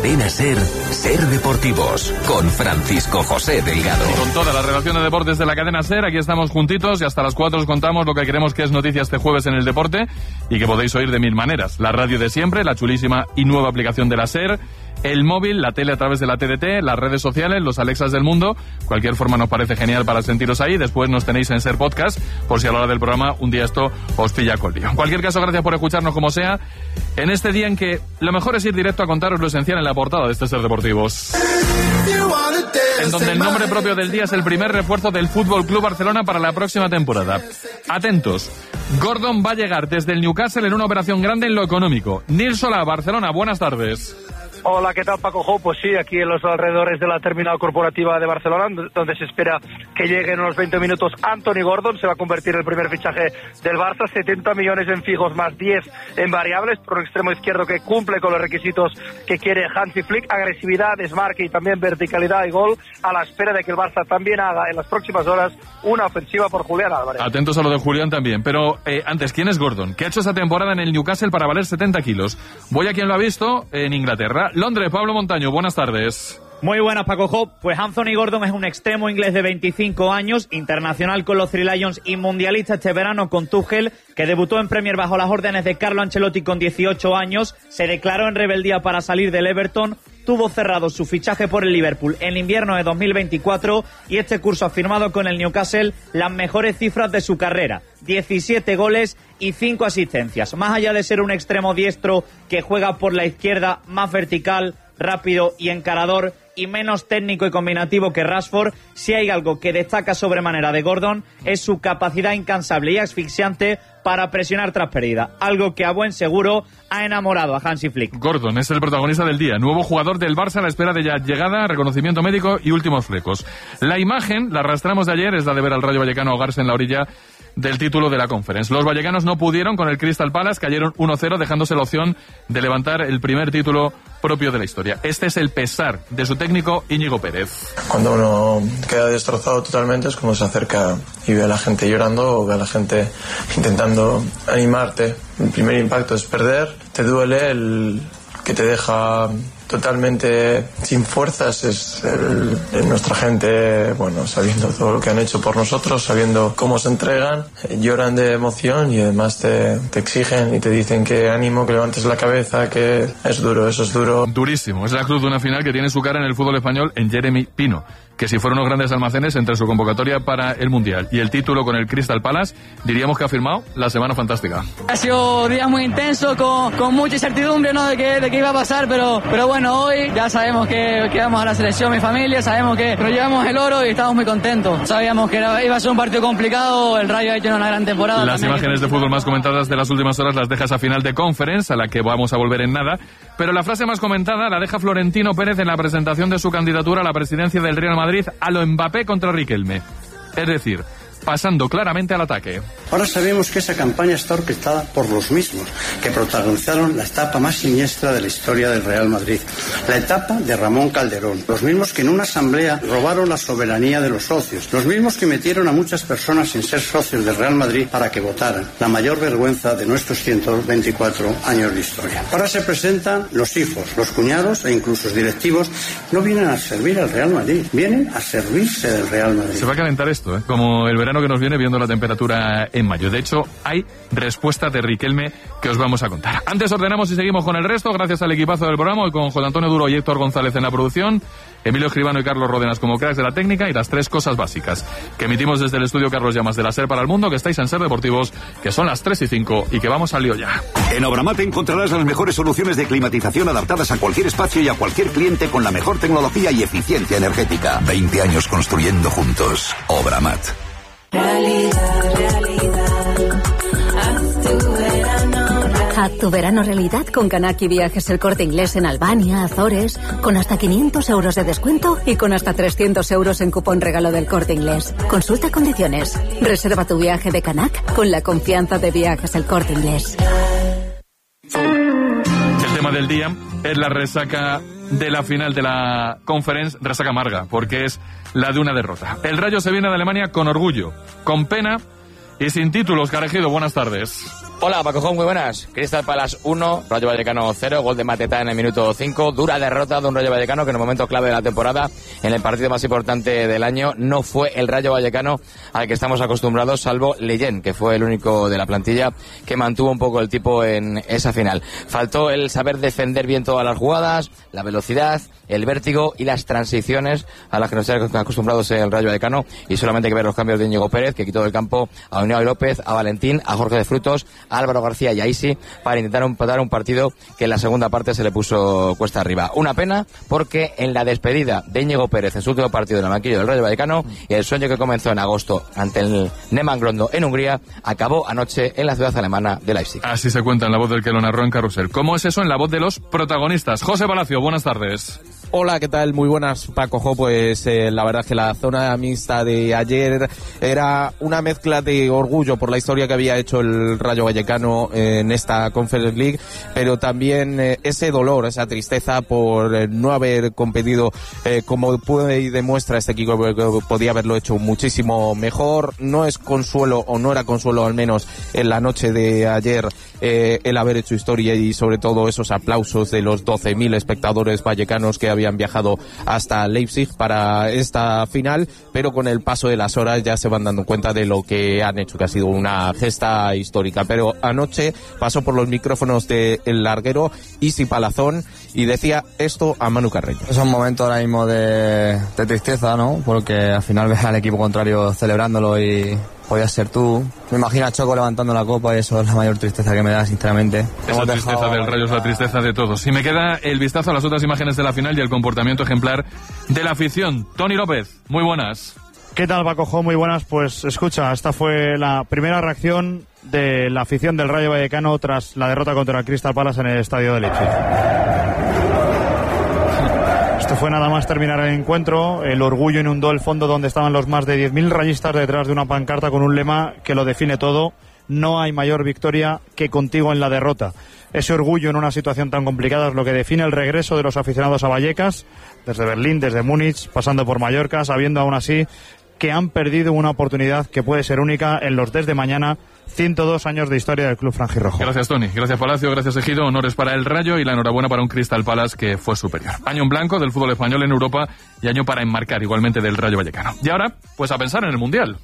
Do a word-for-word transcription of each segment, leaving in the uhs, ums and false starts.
Cadena SER, Ser Deportivos, con Francisco José Delgado. Y con toda la relación de deportes de la cadena SER, aquí estamos juntitos y hasta las cuatro os contamos lo que creemos que es noticia este jueves en el deporte y que podéis oír de mil maneras. La radio de siempre, la chulísima y nueva aplicación de la SER, el móvil, la tele a través de la T D T, las redes sociales, los Alexas del mundo. Cualquier forma nos parece genial para sentiros ahí. Después nos tenéis en SER Podcast, por si a la hora del programa un día esto os pilla con lío. En cualquier caso, gracias por escucharnos como sea, en este día en que lo mejor es ir directo a contaros lo esencial en la portada de este Ser Deportivos. En donde el nombre propio del día es el primer refuerzo del Fútbol Club Barcelona para la próxima temporada. Atentos, Gordon va a llegar desde el Newcastle en una operación grande en lo económico. Nils Solá, Barcelona, buenas tardes. Hola, ¿qué tal, Paco Jo? Pues sí, aquí en los alrededores de la terminal corporativa de Barcelona, donde se espera que llegue en unos veinte minutos Anthony Gordon. Se va a convertir en el primer fichaje del Barça, setenta millones en fijos más diez en variables, por un extremo izquierdo que cumple con los requisitos que quiere Hansi Flick: agresividad, desmarque y también verticalidad y gol, a la espera de que el Barça también haga en las próximas horas una ofensiva por Julián Álvarez. Atentos a lo de Julián también, pero eh, antes, ¿quién es Gordon? ¿Qué ha hecho esta temporada en el Newcastle para valer setenta kilos? Voy a quien lo ha visto en Inglaterra. Londres, Pablo Montaño, buenas tardes. Muy buenas, Paco Job. Pues Anthony Gordon es un extremo inglés de veinticinco años, internacional con los Three Lions y mundialista este verano con Tuchel, que debutó en Premier bajo las órdenes de Carlo Ancelotti con dieciocho años, se declaró en rebeldía para salir del Everton, tuvo cerrado su fichaje por el Liverpool en invierno de dos mil veinticuatro y este curso ha firmado con el Newcastle las mejores cifras de su carrera: diecisiete goles y cinco asistencias. Más allá de ser un extremo diestro que juega por la izquierda, más vertical, rápido y encarador y menos técnico y combinativo que Rashford, si hay algo que destaca sobremanera de Gordon es su capacidad incansable y asfixiante para presionar tras pérdida, algo que a buen seguro ha enamorado a Hansi Flick. Gordon es el protagonista del día, nuevo jugador del Barça a la espera de ya llegada, reconocimiento médico y últimos flecos. La imagen, la arrastramos de ayer, es la de ver al Rayo Vallecano ahogarse en la orilla del título de la Conference. Los vallecanos no pudieron con el Crystal Palace, cayeron uno cero, dejándose la opción de levantar el primer título propio de la historia. Este es el pesar de su técnico Íñigo Pérez. Cuando uno queda destrozado totalmente es cuando se acerca y ve a la gente llorando o ve a la gente intentando animarte. El primer impacto es perder, te duele, el que te deja totalmente sin fuerzas es el, el nuestra gente, bueno, sabiendo todo lo que han hecho por nosotros, sabiendo cómo se entregan, eh, lloran de emoción y además te, te exigen y te dicen que ánimo, que levantes la cabeza, que es duro, eso es duro. Durísimo, es la cruz de una final que tiene su cara en el fútbol español en Jeremy Pino, que si fueron unos grandes almacenes entre su convocatoria para el Mundial y el título con el Crystal Palace, diríamos que ha firmado la semana fantástica. Ha sido días muy intensos, con, con mucha incertidumbre, ¿no?, de qué de qué iba a pasar, pero, pero bueno, hoy ya sabemos que, que vamos a la selección, mi familia, sabemos que nos llevamos el oro y estamos muy contentos. Sabíamos que era, iba a ser un partido complicado, el Rayo ha hecho una gran temporada. Las imágenes de fútbol más comentadas de las últimas horas las deja esa final de Conference, a la que vamos a volver en nada, pero la frase más comentada la deja Florentino Pérez en la presentación de su candidatura a la presidencia del Real Madrid a lo Mbappé contra Riquelme. Es decir, pasando claramente al ataque. Ahora sabemos que esa campaña está orquestada por los mismos que protagonizaron la etapa más siniestra de la historia del Real Madrid, la etapa de Ramón Calderón, los mismos que en una asamblea robaron la soberanía de los socios, los mismos que metieron a muchas personas sin ser socios del Real Madrid para que votaran, la mayor vergüenza de nuestros ciento veinticuatro años de historia. Ahora se presentan los hijos, los cuñados e incluso los directivos, no vienen a servir al Real Madrid, vienen a servirse del Real Madrid. Se va a calentar esto, ¿eh? Como el verano que nos viene viendo la temperatura en mayo. De hecho, hay respuesta de Riquelme que os vamos a contar. Antes ordenamos y seguimos con el resto, gracias al equipazo del programa, y con José Antonio Duro y Héctor González en la producción, Emilio Escribano y Carlos Ródenas como cracks de la técnica, y las tres cosas básicas que emitimos desde el estudio Carlos Llamas de la SER para el mundo, que estáis en SER Deportivos, que son las tres y cinco y que vamos al lío ya. En Obramat encontrarás las mejores soluciones de climatización adaptadas a cualquier espacio y a cualquier cliente con la mejor tecnología y eficiencia energética. veinte años construyendo juntos. Obramat. Realidad, realidad, haz tu verano. Haz tu verano realidad con Kanaki Viajes El Corte Inglés en Albania, Azores, con hasta quinientos euros de descuento y con hasta trescientos euros en cupón regalo del Corte Inglés. Consulta condiciones. Reserva tu viaje de Kanak con la confianza de Viajes El Corte Inglés. El tema del día es la resaca de la final de la Conference, resaca amarga, porque es la de una derrota. El Rayo se viene de Alemania con orgullo, con pena y sin títulos. Carejido, buenas tardes. Hola, Paco, muy buenas. Crystal Palace uno, Rayo Vallecano cero, gol de Mateta en el minuto cinco. Dura derrota de un Rayo Vallecano que en el momento clave de la temporada, en el partido más importante del año, no fue el Rayo Vallecano al que estamos acostumbrados, salvo Leyen, que fue el único de la plantilla que mantuvo un poco el tipo en esa final. Faltó el saber defender bien todas las jugadas, la velocidad, el vértigo y las transiciones a las que nos hemos acostumbrados el Rayo Vallecano, y solamente hay que ver los cambios de Íñigo Pérez, que quitó del campo a Unai López, a Valentín, a Jorge de Frutos, a Álvaro García y a Isi, para intentar empatar un partido que en la segunda parte se le puso cuesta arriba. Una pena, porque en la despedida de Íñigo Pérez en su último partido en el banquillo del Rayo Vallecano, y el sueño que comenzó en agosto ante el Neman Grondo en Hungría, acabó anoche en la ciudad alemana de Leipzig. Así se cuenta en la voz del que lo narró en Carrusel. ¿Cómo es eso en la voz de los protagonistas? José Palacio, buenas tardes. Hola, ¿qué tal? Muy buenas, Paco Jo. Pues eh, la verdad es que la zona mixta de ayer era una mezcla de orgullo por la historia que había hecho el Rayo Vallecano eh, en esta Conference League, pero también eh, ese dolor, esa tristeza por eh, no haber competido eh, como puede y demuestra este equipo, que podía haberlo hecho muchísimo mejor. No es consuelo, o no era consuelo al menos en la noche de ayer, eh, el haber hecho historia, y sobre todo esos aplausos de los doce mil espectadores vallecanos que habían viajado hasta Leipzig para esta final, pero con el paso de las horas ya se van dando cuenta de lo que han hecho, que ha sido una gesta histórica. Pero anoche pasó por los micrófonos de El Larguero Isi Palazón y decía esto a Manu Carreño. Es un momento ahora mismo de, de tristeza, ¿no? Porque al final ves al equipo contrario celebrándolo y podías ser tú. Me imagino a Choco levantando la copa, y eso es la mayor tristeza que me da, sinceramente. Esa tristeza del Rayo es la tristeza de todos. Y me queda el vistazo a las otras imágenes de la final y el comportamiento ejemplar de la afición. Tony López, muy buenas. ¿Qué tal, Paco Jo? Muy buenas. Pues escucha, esta fue la primera reacción de la afición del Rayo Vallecano tras la derrota contra el Crystal Palace en el estadio de Leipzig. Esto fue nada más terminar el encuentro. El orgullo inundó el fondo donde estaban los más de diez mil rayistas detrás de una pancarta con un lema que lo define todo: no hay mayor victoria que contigo en la derrota. Ese orgullo en una situación tan complicada es lo que define el regreso de los aficionados a Vallecas, desde Berlín, desde Múnich, pasando por Mallorca, sabiendo aún así que han perdido una oportunidad que puede ser única en los desde mañana ciento dos años de historia del club franjirrojo. Gracias, Tony. Gracias, Palacio. Gracias, Ejido. Honores para el Rayo y la enhorabuena para un Crystal Palace que fue superior. Año en blanco del fútbol español en Europa y año para enmarcar igualmente del Rayo Vallecano. Y ahora, pues a pensar en el Mundial.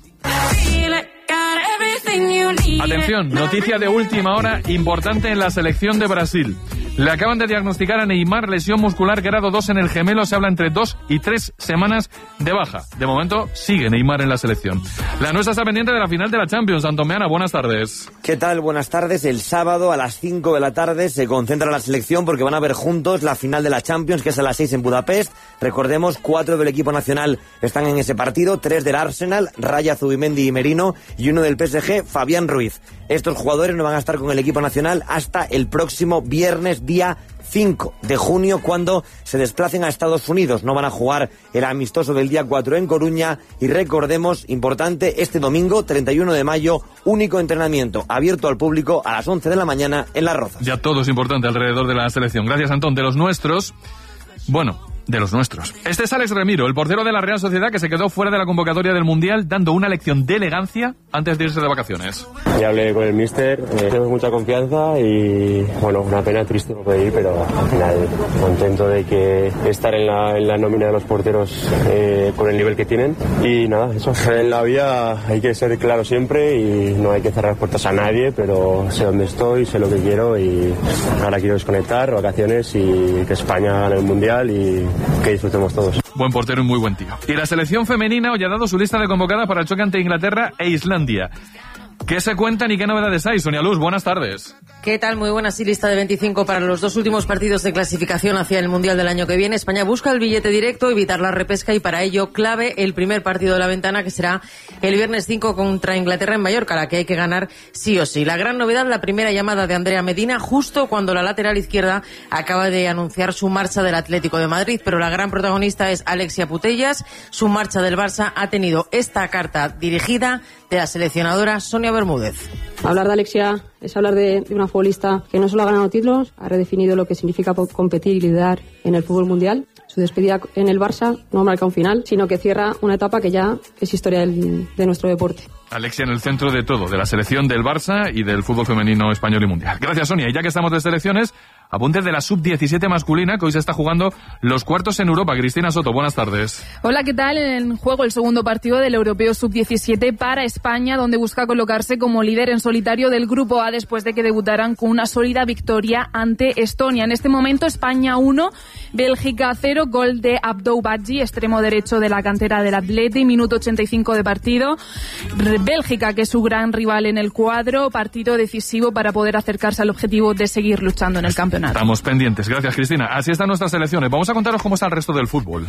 Atención, noticia de última hora importante en la selección de Brasil. Le acaban de diagnosticar a Neymar lesión muscular grado dos en el gemelo. Se habla entre dos y tres semanas de baja. De momento sigue Neymar en la selección. La nuestra está pendiente de la final de la Champions. Antomeana, buenas tardes. ¿Qué tal? Buenas tardes. El sábado a las cinco de la tarde se concentra la selección porque van a ver juntos la final de la Champions, que es a las seis en Budapest. Recordemos, cuatro del equipo nacional están en ese partido, tres del Arsenal, Raya, Zubimendi y Merino, y uno del P S G, Fabián Ruiz. Estos jugadores no van a estar con el equipo nacional hasta el próximo viernes, día cinco de junio, cuando se desplacen a Estados Unidos. No van a jugar el amistoso del día cuatro en Coruña. Y recordemos, importante, este domingo, treinta y uno de mayo, único entrenamiento abierto al público a las once de la mañana en Las Rozas. Ya todo es importante alrededor de la selección. Gracias, Antón. De los nuestros, bueno, de los nuestros. Este es Alex Remiro, el portero de la Real Sociedad, que se quedó fuera de la convocatoria del Mundial, dando una lección de elegancia antes de irse de vacaciones. Ya hablé con el míster, eh, tenemos mucha confianza y, bueno, una pena, triste no poder ir, pero al final contento de que estar en la, en la nómina de los porteros eh, con el nivel que tienen. Y nada, eso, en la vida hay que ser claro siempre y no hay que cerrar puertas a nadie, pero sé dónde estoy, sé lo que quiero y ahora quiero desconectar, vacaciones y que España gane el Mundial y que disfrutemos todos. Buen portero y muy buen tío. Y la selección femenina hoy ha dado su lista de convocadas para el choque ante Inglaterra e Islandia. ¿Qué se cuentan y qué novedades hay? Sonia Luz, buenas tardes. ¿Qué tal? Muy buena, sí, lista de veinticinco para los dos últimos partidos de clasificación hacia el Mundial del año que viene. España busca el billete directo, evitar la repesca y para ello clave el primer partido de la ventana, que será el viernes cinco contra Inglaterra en Mallorca, la que hay que ganar sí o sí. La gran novedad, la primera llamada de Andrea Medina justo cuando la lateral izquierda acaba de anunciar su marcha del Atlético de Madrid, pero la gran protagonista es Alexia Putellas. Su marcha del Barça ha tenido esta carta dirigida de la seleccionadora Sonia Sonia Bermúdez. Hablar de Alexia es hablar de, de una futbolista que no solo ha ganado títulos, ha redefinido lo que significa competir y liderar en el fútbol mundial. Su despedida en el Barça no marca un final, sino que cierra una etapa que ya es historia del, de nuestro deporte. Alexia en el centro de todo, de la selección del Barça y del fútbol femenino español y mundial. Gracias, Sonia. Y ya que estamos de selecciones, apuntes de la sub diecisiete masculina, que hoy se está jugando los cuartos en Europa. Cristina Soto, buenas tardes. Hola, ¿qué tal? En juego el segundo partido del Europeo sub diecisiete para España, donde busca colocarse como líder en solitario del Grupo A después de que debutaran con una sólida victoria ante Estonia. En este momento, España uno, Bélgica cero, gol de Abdou Badji, extremo derecho de la cantera del Atleti, minuto ochenta y cinco de partido. Bélgica, que es su gran rival en el cuadro, partido decisivo para poder acercarse al objetivo de seguir luchando en el campeonato. Estamos pendientes. Gracias, Cristina. Así están nuestras selecciones. Vamos a contaros cómo está el resto del fútbol.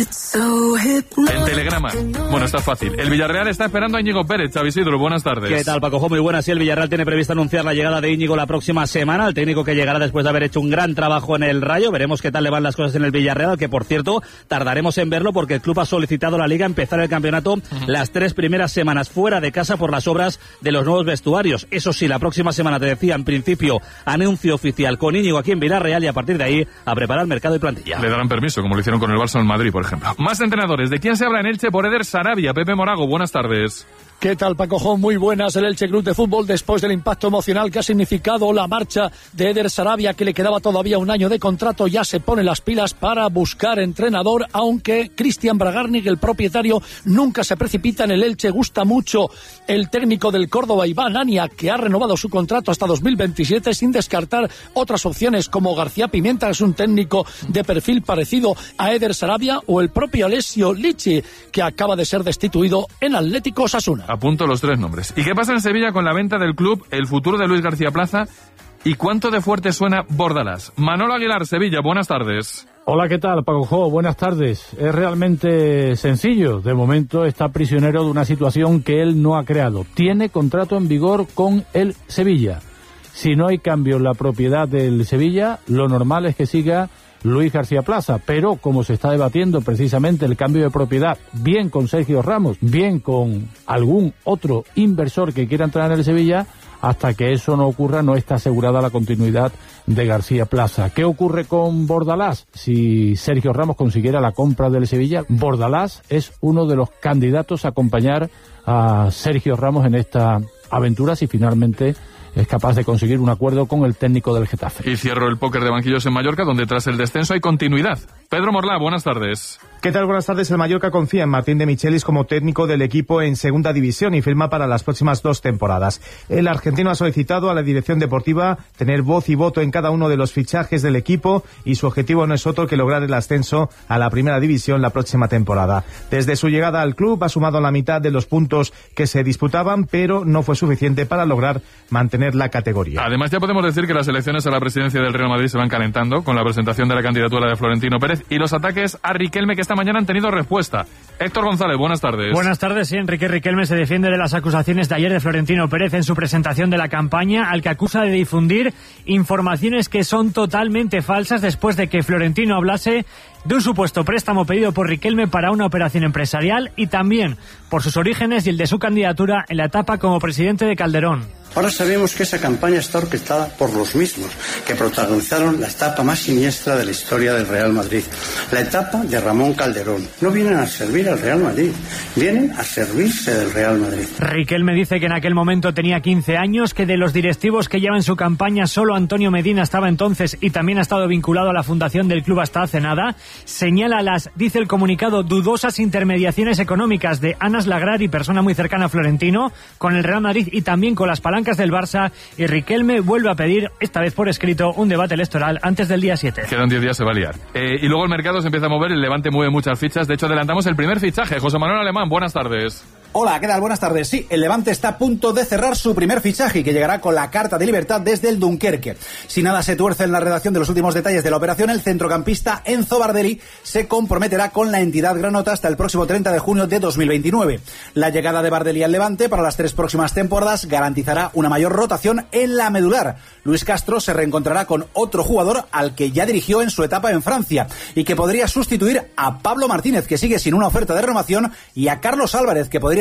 El telegrama. Bueno, está fácil. El Villarreal está esperando a Íñigo Pérez. Xavi Isidro, buenas tardes. ¿Qué tal, Paco? Muy buenas. Sí, el Villarreal tiene previsto anunciar la llegada de Íñigo la próxima semana. El técnico que llegará después de haber hecho un gran trabajo en el Rayo. Veremos qué tal le van las cosas en el Villarreal, que por cierto, tardaremos en verlo porque el club ha solicitado a la Liga empezar el campeonato uh-huh. las tres primeras semanas fuera de casa por las obras de los nuevos vestuarios. Eso sí, la próxima semana, te decía, en principio, anuncio oficial con Íñigo aquí en Villarreal y a partir de ahí a preparar mercado y plantilla. Le darán permiso, como lo hicieron con el Barça en Madrid, por ejemplo. Más entrenadores. ¿De quién se habla en Elche? Por Eder Sarabia. Pepe Morago, buenas tardes. ¿Qué tal, Paco Jón? Muy buenas. El Elche Club de Fútbol, después del impacto emocional que ha significado la marcha de Eder Sarabia, que le quedaba todavía un año de contrato, ya se pone las pilas para buscar entrenador, aunque Cristian Bragarnik, el propietario, nunca se precipita en el Elche. Gusta mucho el técnico del Córdoba, Iván Ania, que ha renovado su contrato hasta dos mil veintisiete, sin descartar otras opciones como García Pimienta, que es un técnico de perfil parecido a Eder Sarabia, o el propio Alessio Lichi, que acaba de ser destituido en Atlético Osasuna. Apunto los tres nombres. ¿Y qué pasa en Sevilla con la venta del club, el futuro de Luis García Plaza y cuánto de fuerte suena Bordalás? Manolo Aguilar, Sevilla, buenas tardes. Hola, ¿qué tal, Paco Jo? Buenas tardes. Es realmente sencillo. De momento está prisionero de una situación que él no ha creado. Tiene contrato en vigor con el Sevilla. Si no hay cambio en la propiedad del Sevilla, lo normal es que siga Luis García Plaza, pero como se está debatiendo precisamente el cambio de propiedad, bien con Sergio Ramos, bien con algún otro inversor que quiera entrar en el Sevilla, hasta que eso no ocurra no está asegurada la continuidad de García Plaza. ¿Qué ocurre con Bordalás? Si Sergio Ramos consiguiera la compra del Sevilla, Bordalás es uno de los candidatos a acompañar a Sergio Ramos en esta aventura si finalmente es capaz de conseguir un acuerdo con el técnico del Getafe. Y cierro el póker de banquillos en Mallorca, donde tras el descenso hay continuidad. Pedro Morlá, buenas tardes. ¿Qué tal? Buenas tardes. El Mallorca confía en Martín de Michelis como técnico del equipo en segunda división y firma para las próximas dos temporadas. El argentino ha solicitado a la dirección deportiva tener voz y voto en cada uno de los fichajes del equipo y su objetivo no es otro que lograr el ascenso a la primera división la próxima temporada. Desde su llegada al club ha sumado la mitad de los puntos que se disputaban, pero no fue suficiente para lograr mantener la categoría. Además, ya podemos decir que las elecciones a la presidencia del Real Madrid se van calentando con la presentación de la candidatura de Florentino Pérez y los ataques a Riquelme, que esta mañana han tenido respuesta. Héctor González, buenas tardes. Buenas tardes. Sí, Enrique Riquelme se defiende de las acusaciones de ayer de Florentino Pérez en su presentación de la campaña, al que acusa de difundir informaciones que son totalmente falsas después de que Florentino hablase de un supuesto préstamo pedido por Riquelme para una operación empresarial y también por sus orígenes y el de su candidatura en la etapa como presidente de Calderón. Ahora sabemos que esa campaña está orquestada por los mismos que protagonizaron la etapa más siniestra de la historia del Real Madrid, la etapa de Ramón Calderón. No vienen a servir al Real Madrid, vienen a servirse del Real Madrid. Riquelme dice que en aquel momento tenía quince años, que de los directivos que llevan su campaña solo Antonio Medina estaba entonces y también ha estado vinculado a la fundación del club hasta hace nada. Señala las, dice el comunicado, dudosas intermediaciones económicas de Anas Lagrari, persona muy cercana a Florentino, con el Real Madrid y también con las palancas del Barça, y Riquelme vuelve a pedir, esta vez por escrito, un debate electoral antes del día siete. Quedan diez días, se va a liar. Eh, y luego el mercado se empieza a mover, el Levante mueve muchas fichas, de hecho adelantamos el primer fichaje. José Manuel Alemán, buenas tardes. Hola, ¿qué tal? Buenas tardes. Sí, el Levante está a punto de cerrar su primer fichaje, que llegará con la carta de libertad desde el Dunkerque. Si nada se tuerce en la redacción de los últimos detalles de la operación, el centrocampista Enzo Bardelli se comprometerá con la entidad granota hasta el próximo treinta de junio de dos mil veintinueve. La llegada de Bardelli al Levante para las tres próximas temporadas garantizará una mayor rotación en la medular. Luis Castro se reencontrará con otro jugador al que ya dirigió en su etapa en Francia y que podría sustituir a Pablo Martínez, que sigue sin una oferta de renovación, y a Carlos Álvarez, que podría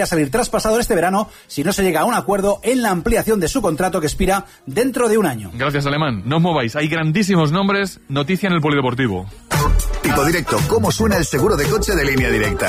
podría salir traspasado este verano si no se llega a un acuerdo en la ampliación de su contrato que expira dentro de un año. Gracias, Alemán. No os mováis, hay grandísimos nombres. Noticia en el Polideportivo. Tipo Directo, ¿cómo suena el seguro de coche de Línea Directa?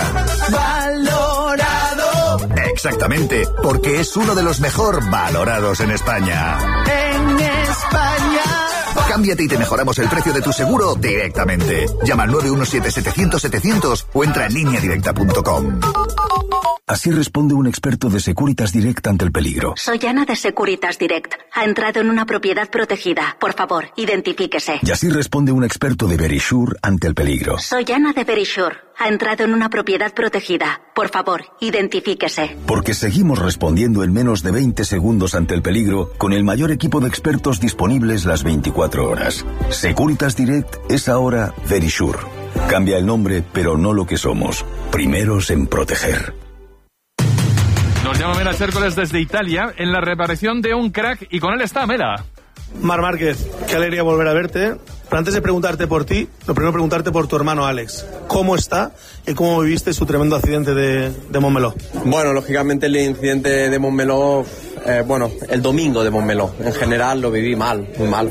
Valorado. Exactamente, porque es uno de los mejor valorados en España. En España. Cámbiate y te mejoramos el precio de tu seguro directamente. Llama al nueve uno siete setecientos setecientos o entra en línea directa punto com. Así responde un experto de Securitas Direct ante el peligro. Soy Ana de Securitas Direct. Ha entrado en una propiedad protegida. Por favor, identifíquese. Y así responde un experto de Verisure ante el peligro. Soy Ana de Verisure. Ha entrado en una propiedad protegida. Por favor, identifíquese. Porque seguimos respondiendo en menos de veinte segundos ante el peligro con el mayor equipo de expertos disponibles las veinticuatro horas. Securitas Direct es ahora Verisure. Cambia el nombre, pero no lo que somos. Primeros en proteger. Nos llama Mela Chércoles desde Italia en la reparación de un crack y con él está Mela. Mar Márquez, qué alegría volver a verte. Pero antes de preguntarte por ti, lo primero preguntarte por tu hermano Alex. ¿Cómo está y cómo viviste su tremendo accidente de, de Montmeló? Bueno, lógicamente el incidente de Montmeló, eh, bueno, el domingo de Montmeló, en general lo viví mal, muy mal.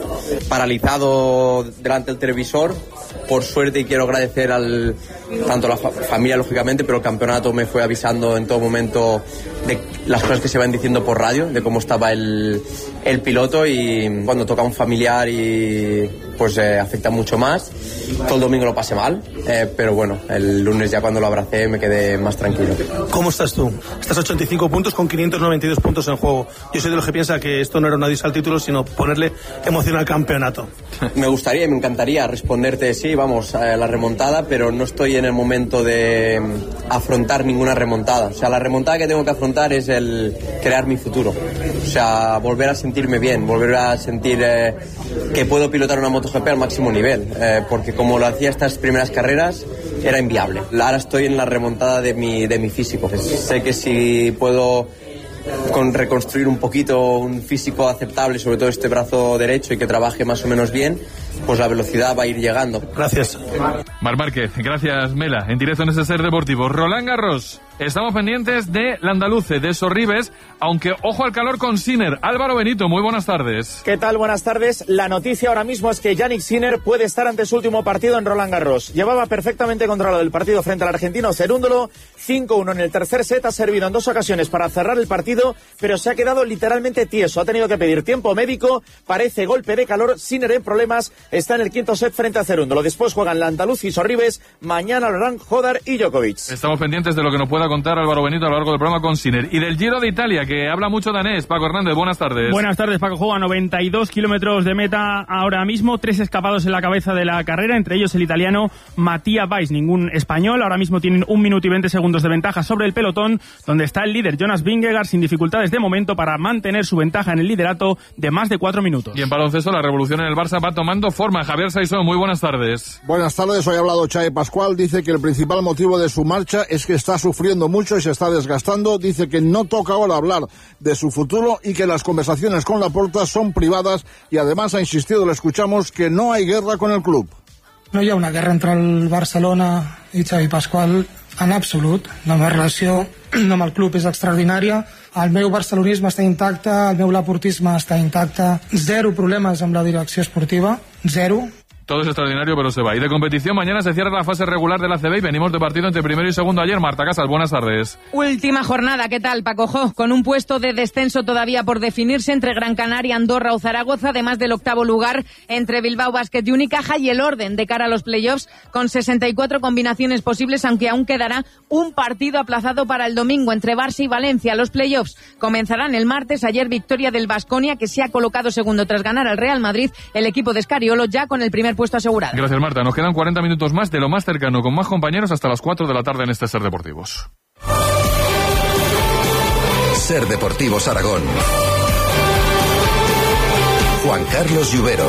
Paralizado delante del televisor, por suerte, y quiero agradecer al tanto a la fa- familia, lógicamente, pero el campeonato me fue avisando en todo momento de las cosas que se van diciendo por radio, de cómo estaba el, el piloto, y cuando toca a un familiar y pues eh, afecta mucho más. Todo el domingo lo pasé mal, eh, pero bueno, el lunes ya cuando lo abracé me quedé más tranquilo. ¿Cómo estás tú? Estás a ochenta y cinco puntos con quinientos noventa y dos puntos en juego. Yo soy de los que piensa que esto no era un adiós al título, sino ponerle emoción al campeonato. Me gustaría y me encantaría responderte sí, vamos, a la remontada, pero no estoy en el momento de afrontar ninguna remontada. O sea, la remontada que tengo que afrontar es el crear mi futuro. O sea, volver a sentirme bien, volver a sentir eh, que puedo pilotar una MotoGP al máximo nivel, eh, porque como lo hacía estas primeras carreras era inviable. Ahora estoy en la remontada de mi, de mi físico. Sé que si puedo con reconstruir un poquito un físico aceptable, sobre todo este brazo derecho, y que trabaje más o menos bien, pues la velocidad va a ir llegando. Gracias. Mar Márquez, gracias Mela, en directo en ese Ser Deportivo. Roland Garros, estamos pendientes de Landaluce, de Sorribes, aunque ojo al calor con Sinner. Álvaro Benito, muy buenas tardes. ¿Qué tal? Buenas tardes. La noticia ahora mismo es que Jannik Sinner puede estar ante su último partido en Roland Garros. Llevaba perfectamente controlado el partido frente al argentino Cerúndolo, cinco uno en el tercer set, ha servido en dos ocasiones para cerrar el partido, pero se ha quedado literalmente tieso, ha tenido que pedir tiempo médico, parece golpe de calor. Sinner en problemas, está en el quinto set frente a Cerúndolo. Después juegan Landaluz y Sorribes, mañana lo harán Hodar y Djokovic. Estamos pendientes de lo que nos pueda contar Álvaro Benito a lo largo del programa con Sinner. Y del Giro de Italia, que habla mucho danés. Paco Hernández, buenas tardes. Buenas tardes, Paco. Juega noventa y dos kilómetros de meta ahora mismo, tres escapados en la cabeza de la carrera, entre ellos el italiano Mattia Weiss, ningún español. Ahora mismo tienen un minuto y veinte segundos de ventaja sobre el pelotón, donde está el líder Jonas Vingegaard sin dificultades de momento para mantener su ventaja en el liderato de más de cuatro minutos. Y en baloncesto, la revolución en el Barça va tomando forma. Javier Saizón, muy buenas tardes. Buenas tardes, hoy ha hablado Xavi Pascual, dice que el principal motivo de su marcha es que está sufriendo mucho y se está desgastando, dice que no toca ahora hablar de su futuro y que las conversaciones con Laporta son privadas, y además ha insistido, lo escuchamos, que no hay guerra con el club. No hi ha una guerra entre el Barcelona i Xavi Pascual en absolut. La meva relació amb el club és extraordinària. El meu barcelonisme està intacte, el meu laportisme està intacte. Zero problemes amb la direcció esportiva, zero. Todo es extraordinario, pero se va. Y de competición, mañana se cierra la fase regular de la A C B y venimos de partido entre primero y segundo ayer. Marta Casas, buenas tardes. Última jornada, ¿qué tal, Paco Jo? Con un puesto de descenso todavía por definirse entre Gran Canaria, Andorra o Zaragoza, además del octavo lugar entre Bilbao Basket y Unicaja, y el orden de cara a los playoffs con sesenta y cuatro combinaciones posibles, aunque aún quedará un partido aplazado para el domingo entre Barça y Valencia. Los playoffs comenzarán el martes. Ayer victoria del Baskonia, que se ha colocado segundo tras ganar al Real Madrid, el equipo de Escariolo ya con el primer puesto asegurado. Gracias, Marta. Nos quedan cuarenta minutos más de lo más cercano, con más compañeros hasta las cuatro de la tarde en este Ser Deportivos. Ser Deportivos Aragón. Juan Carlos Lluvero.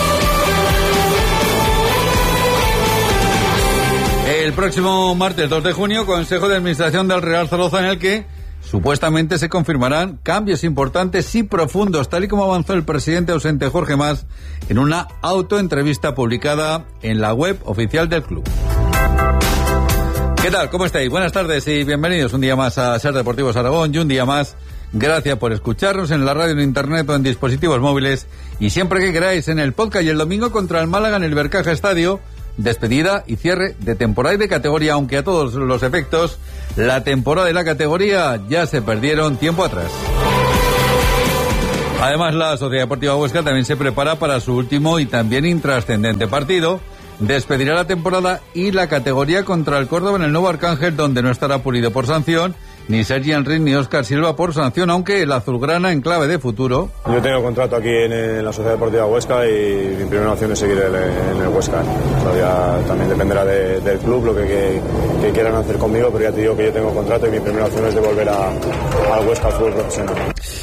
El próximo martes dos de junio, Consejo de Administración del Real Zaragoza, en el que supuestamente se confirmarán cambios importantes y profundos, tal y como avanzó el presidente ausente Jorge Mas en una autoentrevista publicada en la web oficial del club. ¿Qué tal? ¿Cómo estáis? Buenas tardes y bienvenidos un día más a Ser Deportivos Aragón y un día más gracias por escucharnos en la radio, en internet o en dispositivos móviles y siempre que queráis en el podcast. Y el domingo contra el Málaga en el Bercaja Estadio, despedida y cierre de temporada y de categoría, aunque a todos los efectos la temporada y la categoría ya se perdieron tiempo atrás. Además, la Sociedad Deportiva Huesca también se prepara para su último y también intrascendente partido. Despedirá la temporada y la categoría contra el Córdoba en el Nuevo Arcángel, donde no estará Pulido por sanción, ni Sergi Henry ni Óscar Silva por sanción, aunque el azulgrana en clave de futuro. Yo tengo contrato aquí en, en la Sociedad Deportiva Huesca y mi primera opción es seguir el, en el Huesca. Todavía también dependerá de, del club lo que, que, que quieran hacer conmigo, pero ya te digo que yo tengo contrato y mi primera opción es de volver a, al Huesca, al fútbol profesional.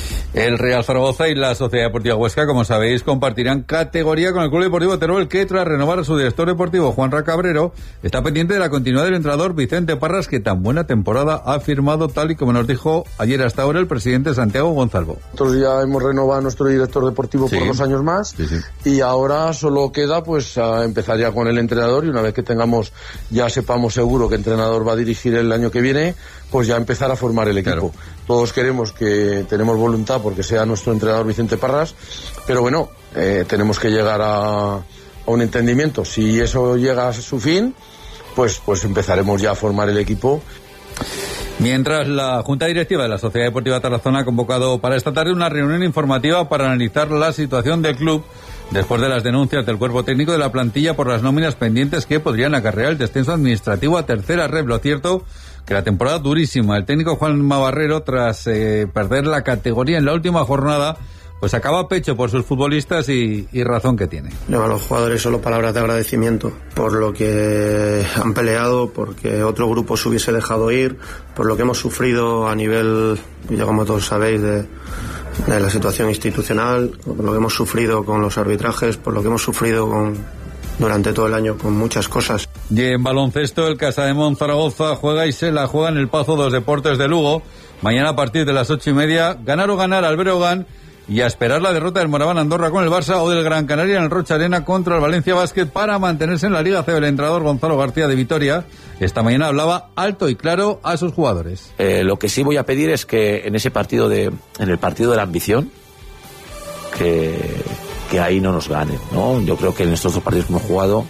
El Real Zaragoza y la Sociedad Deportiva Huesca, como sabéis, compartirán categoría con el Club Deportivo Teruel, que tras renovar a su director deportivo, Juanra Cabrero, está pendiente de la continuidad del entrenador Vicente Parras, que tan buena temporada ha firmado, tal y como nos dijo ayer hasta ahora el presidente Santiago Gonzalvo. Nosotros ya hemos renovado a nuestro director deportivo sí. por dos años más sí, sí. y ahora solo queda pues a empezar ya con el entrenador, y una vez que tengamos, ya sepamos seguro qué entrenador va a dirigir el año que viene, pues ya empezar a formar el equipo. Claro. Todos queremos que, tenemos voluntad porque sea nuestro entrenador Vicente Parras, pero bueno, eh, tenemos que llegar a, a un entendimiento. Si eso llega a su fin, pues, pues empezaremos ya a formar el equipo. Mientras, la Junta Directiva de la Sociedad Deportiva Tarazona ha convocado para esta tarde una reunión informativa para analizar la situación del club después de las denuncias del cuerpo técnico de la plantilla por las nóminas pendientes que podrían acarrear el descenso administrativo a tercera red. Lo cierto que la temporada durísima, el técnico Juan Mabarrero, tras eh, perder la categoría en la última jornada, pues acaba a pecho por sus futbolistas y, y razón que tiene. A los jugadores solo palabras de agradecimiento por lo que han peleado, porque otro grupo se hubiese dejado ir, por lo que hemos sufrido a nivel, ya como todos sabéis, de, de la situación institucional, por lo que hemos sufrido con los arbitrajes, por lo que hemos sufrido con durante todo el año con muchas cosas. Y en baloncesto, el Casademón Zaragoza juega y se la juega en el Pazo dos Deportes de Lugo. Mañana a partir de las ocho y media, ganar o ganar al Breogán y a esperar la derrota del Moraván Andorra con el Barça o del Gran Canaria en el Rocha Arena contra el Valencia Basket para mantenerse en la Liga C B. El entrenador Gonzalo García de Vitoria esta mañana hablaba alto y claro a sus jugadores. Eh, lo que sí voy a pedir es que en ese partido de, en el partido de la ambición, que que ahí no nos ganen, ¿no? Yo creo que en estos dos partidos que hemos jugado,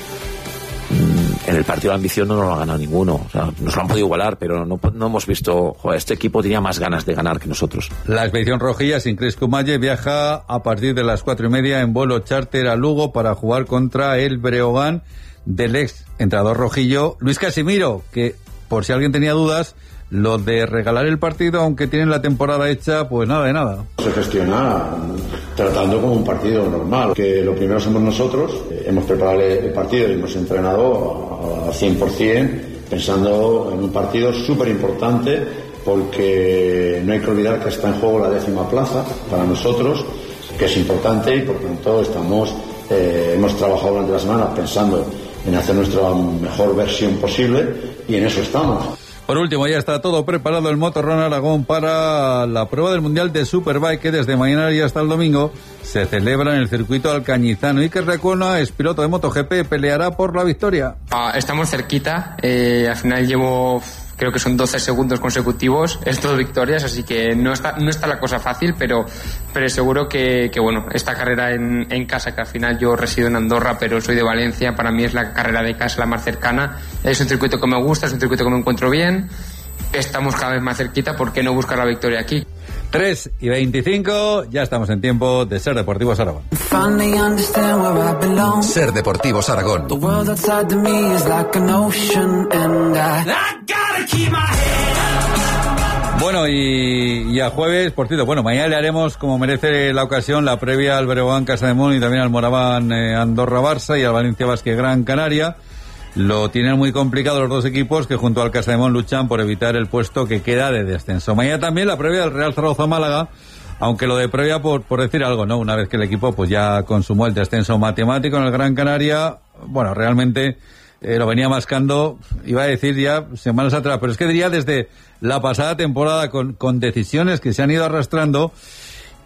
en el partido de la ambición no nos lo ha ganado ninguno. O sea, nos lo han podido igualar, pero no, no hemos visto... Joder, este equipo tenía más ganas de ganar que nosotros. La expedición rojilla sin Cris Cumalle viaja a partir de las cuatro y media en vuelo charter a Lugo para jugar contra el Breogán del ex entrenador rojillo Luis Casimiro, que, por si alguien tenía dudas, lo de regalar el partido, aunque tienen la temporada hecha, pues nada de nada. Se gestiona tratando como un partido normal, que lo primero somos nosotros, hemos preparado el partido y hemos entrenado al cien por ciento pensando en un partido súper importante, porque no hay que olvidar que está en juego la décima plaza para nosotros, que es importante, y por tanto estamos eh, hemos trabajado durante la semana pensando en hacer nuestra mejor versión posible y en eso estamos. Por último, ya está todo preparado el Motorrón Aragón para la prueba del Mundial de Superbike, que desde mañana y hasta el domingo se celebra en el circuito alcañizano. Iker Recuona es piloto de MotoGP, peleará por la victoria. Ah, estamos cerquita, eh, al final llevo, creo que son doce segundos consecutivos, es todo victorias, así que no está, no está la cosa fácil, pero, pero seguro que, que bueno, esta carrera en, en casa, que al final yo resido en Andorra, pero soy de Valencia, para mí es la carrera de casa la más cercana, es un circuito que me gusta, es un circuito que me encuentro bien, estamos cada vez más cerquita, ¿por qué no buscar la victoria aquí? tres y veinticinco, ya estamos en tiempo de Ser Deportivos Aragón. Ser Deportivos Aragón. Bueno, y, y a jueves, por cierto, bueno, mañana le haremos, como merece la ocasión, la previa al Breogán Casademón y también al Moraván eh, Andorra Barça y al Valencia Basket Gran Canaria. Lo tienen muy complicado los dos equipos, que junto al Casademón luchan por evitar el puesto que queda de descenso. Mañana también la previa del Real Zaragoza Málaga, aunque lo de previa por, por decir algo, ¿no? Una vez que el equipo pues ya consumó el descenso matemático en el Gran Canaria, bueno, realmente eh, lo venía mascando, iba a decir ya semanas atrás, pero es que diría desde la pasada temporada con, con decisiones que se han ido arrastrando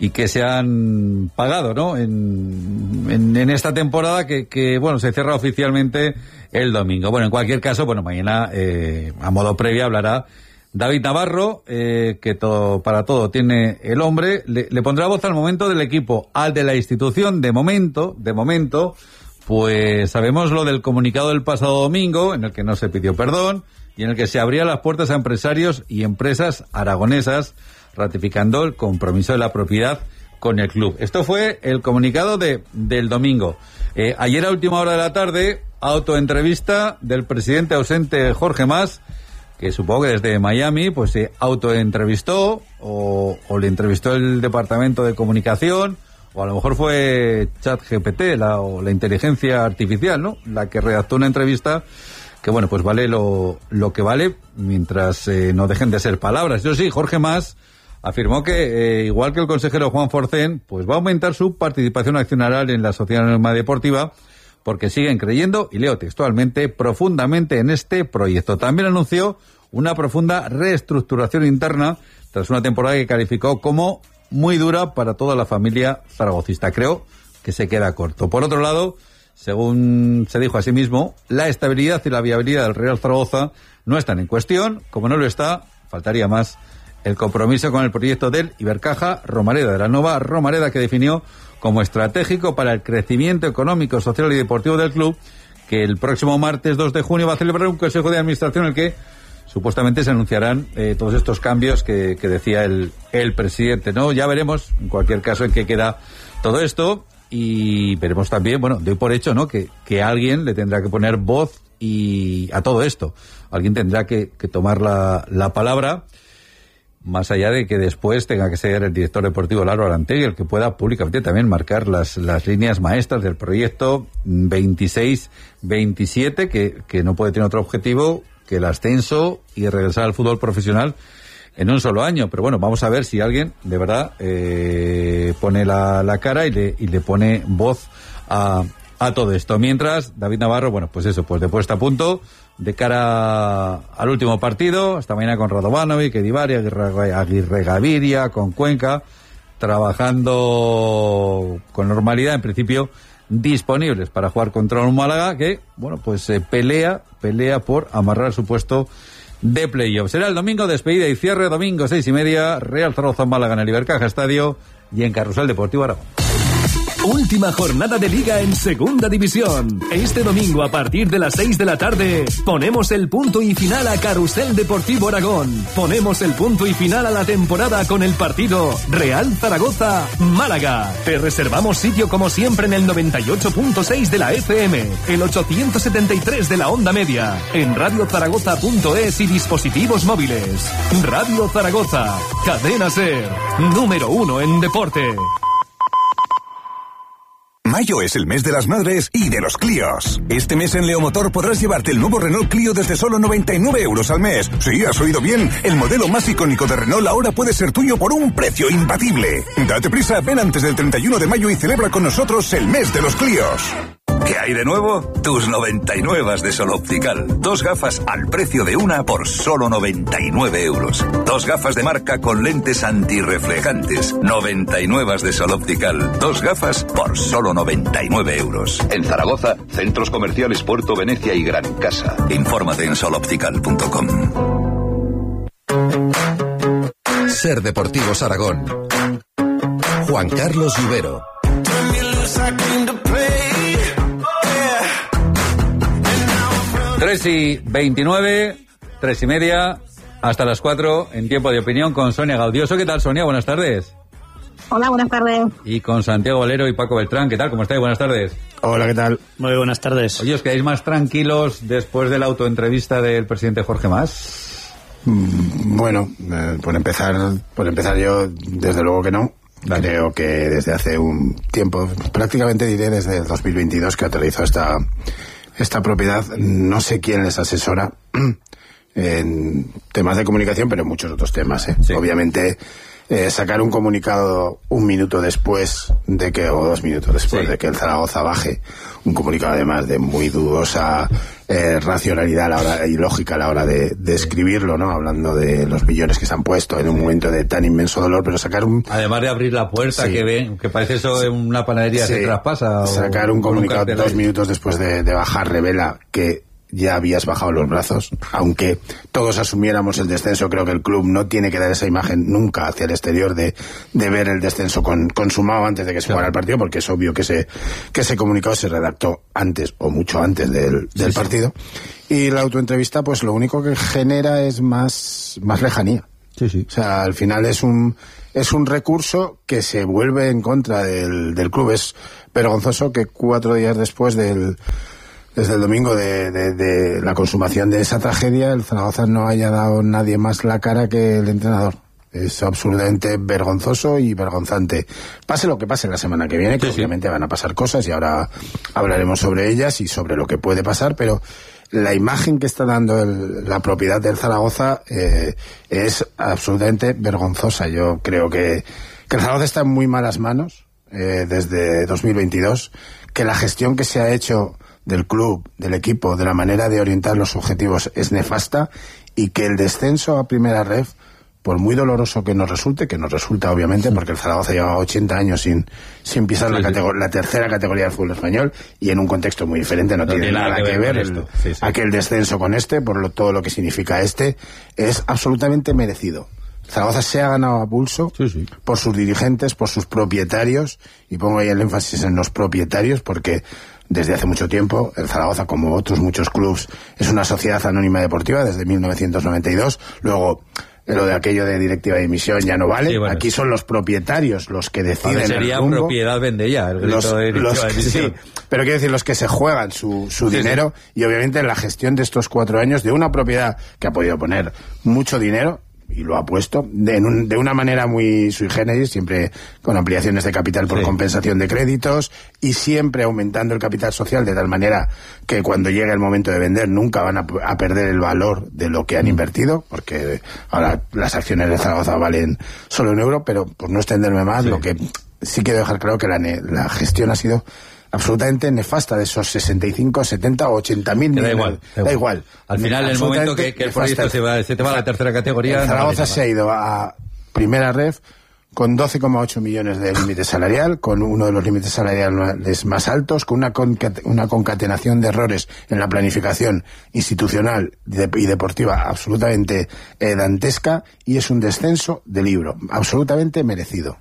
y que se han pagado, ¿no? En, en, en esta temporada que, que, bueno, se cierra oficialmente el domingo. Bueno, en cualquier caso, bueno, mañana, eh, a modo previa, hablará David Navarro, eh, que todo, para todo tiene el hombre, le, le pondrá voz al momento del equipo, al de la institución. De momento, de momento, pues sabemos lo del comunicado del pasado domingo, en el que no se pidió perdón, y en el que se abría las puertas a empresarios y empresas aragonesas, ratificando el compromiso de la propiedad con el club. Esto fue el comunicado de del domingo. Eh, ayer a última hora de la tarde, autoentrevista del presidente ausente Jorge Mas, que supongo que desde Miami pues se autoentrevistó o, o le entrevistó el departamento de comunicación, o a lo mejor fue ChatGPT, la, o la inteligencia artificial, ¿no?, la que redactó una entrevista que, bueno, pues vale lo, lo que vale, mientras eh, no dejen de ser palabras. Yo sí, Jorge Mas afirmó que, eh, igual que el consejero Juan Forcén, pues va a aumentar su participación accionarial en la Sociedad Anónima Deportiva, porque siguen creyendo, y leo textualmente, profundamente en este proyecto. También anunció una profunda reestructuración interna tras una temporada que calificó como muy dura para toda la familia zaragocista. Creo que se queda corto. Por otro lado, según se dijo a sí mismo, la estabilidad y la viabilidad del Real Zaragoza no están en cuestión, como no lo está, faltaría más, el compromiso con el proyecto del Ibercaja Romareda, de la nueva Romareda, que definió como estratégico para el crecimiento económico, social y deportivo del club, que el próximo martes dos de junio va a celebrar un consejo de administración en el que supuestamente se anunciarán eh, todos estos cambios que, que decía el, el presidente, ¿no? Ya veremos, en cualquier caso, en qué queda todo esto, y veremos también, bueno, doy por hecho, ¿no?, que, que alguien le tendrá que poner voz y a todo esto. Alguien tendrá que, que tomar la, la palabra, más allá de que después tenga que ser el director deportivo Laro Arantegui el que pueda públicamente también marcar las, las líneas maestras del proyecto veintiséis veintisiete, que, que no puede tener otro objetivo que el ascenso y regresar al fútbol profesional en un solo año. Pero bueno, vamos a ver si alguien de verdad eh, pone la, la cara y le, y le pone voz a, a todo esto. Mientras, David Navarro, bueno, pues eso, pues de puesta a punto de cara al último partido, esta mañana con Radovanovic, Edivari, Aguirre, Aguirre Gaviria, con Cuenca, trabajando con normalidad, en principio disponibles para jugar contra un Málaga que, bueno, pues eh, pelea, pelea por amarrar su puesto de playoff. Será el domingo, despedida y cierre, domingo seis y media, Real Zaragoza Málaga en el Ibercaja Estadio y en Carrusel Deportivo Aragón. Última jornada de Liga en Segunda División. Este domingo a partir de las seis de la tarde ponemos el punto y final a Carrusel Deportivo Aragón. Ponemos el punto y final a la temporada con el partido Real Zaragoza Málaga. Te reservamos sitio como siempre en el noventa y ocho punto seis de la F M, el ochocientos setenta y tres de la onda media, en radio zaragoza punto es y dispositivos móviles. Radio Zaragoza, Cadena SER, número uno en deporte. Mayo es el mes de las madres y de los Clios. Este mes en Leomotor podrás llevarte el nuevo Renault Clio desde solo noventa y nueve euros al mes. Sí, has oído bien. El modelo más icónico de Renault ahora puede ser tuyo por un precio imbatible. Date prisa, ven antes del treinta y uno de mayo y celebra con nosotros el mes de los Clios. ¿Qué hay de nuevo? Tus noventa y nueve de Sol Optical. Dos gafas al precio de una por solo noventa y nueve euros. Dos gafas de marca con lentes antirreflejantes. noventa y nueve de Sol Optical. Dos gafas por solo noventa y nueve euros. En Zaragoza, centros comerciales Puerto Venecia y Gran Casa. Infórmate en sol optical punto com. Ser Deportivos Aragón. Juan Carlos Rivero. Tres y veintinueve, tres y media, hasta las cuatro, en Tiempo de Opinión con Sonia Gaudioso. ¿Qué tal, Sonia? Buenas tardes. Hola, buenas tardes. Y con Santiago Valero y Paco Beltrán. ¿Qué tal? ¿Cómo estáis? Buenas tardes. Hola, ¿qué tal? Muy buenas tardes. Oye, ¿os quedáis más tranquilos después de la autoentrevista del presidente Jorge Mas? Mm, bueno, eh, por empezar, por empezar yo, desde luego que no. Vale. Creo que desde hace un tiempo, prácticamente diré desde el dos mil veintidós que autorizó esta... esta propiedad, no sé quién les asesora en temas de comunicación, pero en muchos otros temas, ¿eh? Sí. Obviamente eh, sacar un comunicado un minuto después de que, o dos minutos después sí. de que el Zaragoza baje, un comunicado además de muy dudosa eh, racionalidad a la hora, y lógica a la hora de, de escribirlo, ¿no? Hablando de los millones que se han puesto en un momento de tan inmenso dolor, pero sacar un... Además de abrir la puerta, sí. que ve, que parece eso de una panadería sí. se traspasa. Sacar un comunicado un dos minutos después de, de bajar revela que ya habías bajado los brazos, aunque todos asumiéramos el descenso. Creo que el club no tiene que dar esa imagen nunca hacia el exterior de, de ver el descenso con, consumado antes de que se jugara el partido, porque es obvio que ese, que ese comunicado se redactó antes o mucho antes del, del sí, partido. Sí. Y la autoentrevista, pues lo único que genera es más, más lejanía. Sí, sí. O sea, al final es un, es un recurso que se vuelve en contra del, del club. Es vergonzoso que cuatro días después del Desde el domingo de, de, de la consumación de esa tragedia, el Zaragoza no haya dado nadie más la cara que el entrenador. Es absolutamente vergonzoso y vergonzante. Pase lo que pase la semana que viene, que sí, obviamente sí. van a pasar cosas y ahora hablaremos sobre ellas y sobre lo que puede pasar, pero la imagen que está dando el, la propiedad del Zaragoza eh, es absolutamente vergonzosa. Yo creo que, que el Zaragoza está en muy malas manos eh, desde dos mil veintidós, que la gestión que se ha hecho del club, del equipo, de la manera de orientar los objetivos es nefasta, y que el descenso a Primera Ref, por muy doloroso que nos resulte, que nos resulta obviamente, sí. porque el Zaragoza lleva ochenta años sin, sin pisar sí, la, sí. la tercera categoría del fútbol español, y en un contexto muy diferente, no, no tiene nada, nada que ver, ver el, sí, sí. aquel descenso con este, por lo, todo lo que significa este, es absolutamente merecido. Zaragoza se ha ganado a pulso sí, sí. por sus dirigentes, por sus propietarios, y pongo ahí el énfasis en los propietarios, porque desde hace mucho tiempo el Zaragoza, como otros muchos clubs, es una sociedad anónima deportiva desde mil novecientos noventa y dos. Luego, lo de aquello de directiva de emisión ya no vale. Sí, bueno, aquí son los propietarios los que deciden el sería rumbo. Propiedad vende ya el grito los, de directiva los, de emisión. Sí, pero quiero decir, los que se juegan su, su sí, dinero sí. y obviamente la gestión de estos cuatro años de una propiedad que ha podido poner mucho dinero, y lo ha puesto de, en un, de una manera muy sui generis, siempre con ampliaciones de capital por sí. compensación de créditos, y siempre aumentando el capital social de tal manera que cuando llegue el momento de vender nunca van a, a perder el valor de lo que han invertido, porque ahora las acciones de Zaragoza valen solo un euro, pero por no extenderme más, sí. lo que sí quiero dejar claro que la, la gestión ha sido absolutamente nefasta, de esos sesenta y cinco, setenta o ochenta mil millones. Da igual. Da, da igual. Al final, en el momento que, que el proyecto se, va, se te va a la tercera categoría... El Zaragoza se ha ido a Primera Ref con doce coma ocho millones de límite salarial, con uno de los límites salariales más altos, con una, una concatenación de errores en la planificación institucional y deportiva absolutamente eh, dantesca, y es un descenso de libro, absolutamente merecido.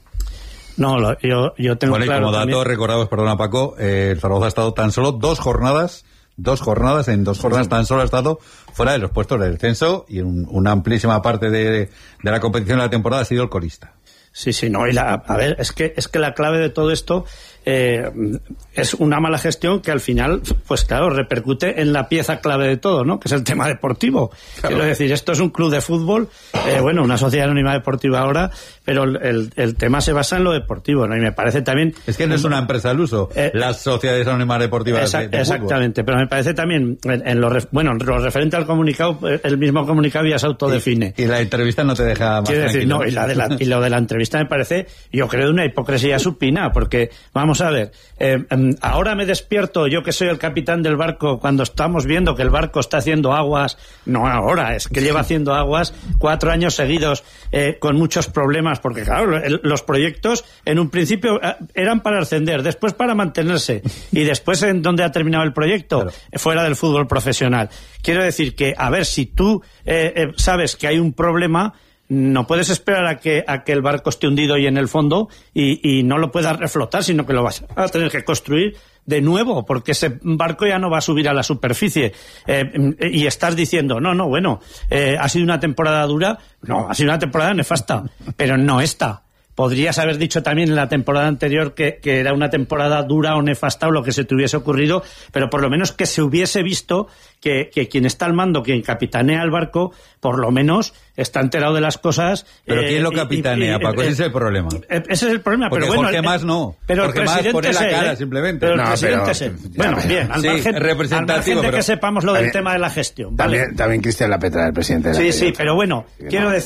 No, lo, yo, yo tengo bueno, claro y como dato, también... recordamos, perdona Paco, eh, el Zaragoza ha estado tan solo dos jornadas, dos jornadas, en dos jornadas tan solo ha estado fuera de los puestos de descenso, y en un, una amplísima parte de, de la competición de la temporada ha sido el colista. Sí, sí, no, y la, a ver, es que, es que la clave de todo esto eh, es una mala gestión que al final, pues claro, repercute en la pieza clave de todo, ¿no? Que es el tema deportivo. Claro. Quiero decir, esto es un club de fútbol, eh, bueno, una sociedad anónima deportiva ahora, pero el, el tema se basa en lo deportivo, ¿no? Y me parece también... Es que no es una empresa al uso, eh, las sociedades anónimas deportivas exa- de, de Exactamente, fútbol. Pero me parece también, en, en lo, ref, bueno, en lo referente al comunicado, el mismo comunicado ya se autodefine. Y, y la entrevista no te deja más Quiero decir, tranquilo. no, y, la de la, y lo de la entrevista me parece, yo creo, de una hipocresía supina, porque, vamos a ver, eh, ahora me despierto, yo que soy el capitán del barco, cuando estamos viendo que el barco está haciendo aguas, no ahora, es que lleva haciendo aguas cuatro años seguidos, eh, con muchos problemas, porque claro, el, los proyectos en un principio eh, eran para ascender, después para mantenerse, y después en dónde ha terminado el proyecto, claro. fuera del fútbol profesional. Quiero decir que, a ver, si tú eh, eh, sabes que hay un problema, no puedes esperar a que, a que el barco esté hundido y en el fondo y, y no lo puedas reflotar, sino que lo vas a tener que construir de nuevo, porque ese barco ya no va a subir a la superficie. Eh, y estás diciendo, no, no, bueno, eh, ha sido una temporada dura. No, ha sido una temporada nefasta, pero no esta. Podrías haber dicho también en la temporada anterior que, que era una temporada dura o nefasta o lo que se te hubiese ocurrido, pero por lo menos que se hubiese visto que, que quien está al mando, quien capitanea el barco, por lo menos está enterado de las cosas. Pero eh, ¿quién lo capitanea, y, y, Paco? Eh, ese es el problema. Eh, ese es el problema, porque pero bueno... Jorge el, Mas no. Pero Jorge el Mas pone la sé, cara, ¿eh? simplemente. Pero no, el presidente pero, sé. Bueno, pero, bien, al sí, margen, representativo, al margen de pero, que sepamos lo del también, tema de la gestión. ¿vale? También, también Cristian Lapetra, el presidente de la Sí, Federación. sí, pero bueno, sí, quiero no. decir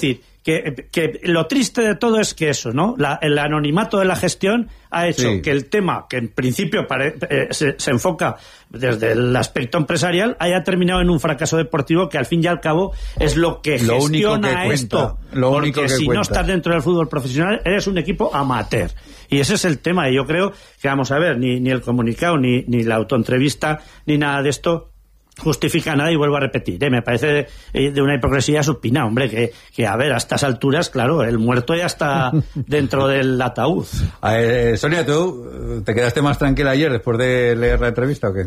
que, que lo triste de todo es que eso, ¿no? La, el anonimato de la gestión ha hecho sí. que el tema, que en principio pare, eh, se, se enfoca desde el aspecto empresarial, haya terminado en un fracaso deportivo que al fin y al cabo es lo que lo gestiona que esto. Cuenta, lo porque único que si cuenta. no estás dentro del fútbol profesional, eres un equipo amateur. Y ese es el tema. Y yo creo que, vamos a ver, ni, ni el comunicado, ni, ni la autoentrevista, ni nada de esto justifica nada, y vuelvo a repetir, ¿eh? Me parece de una hipocresía supina, hombre, que, que a ver, a estas alturas, claro, el muerto ya está dentro del ataúd. Eh, Sonia, ¿tú te quedaste más tranquila ayer después de leer la entrevista o qué?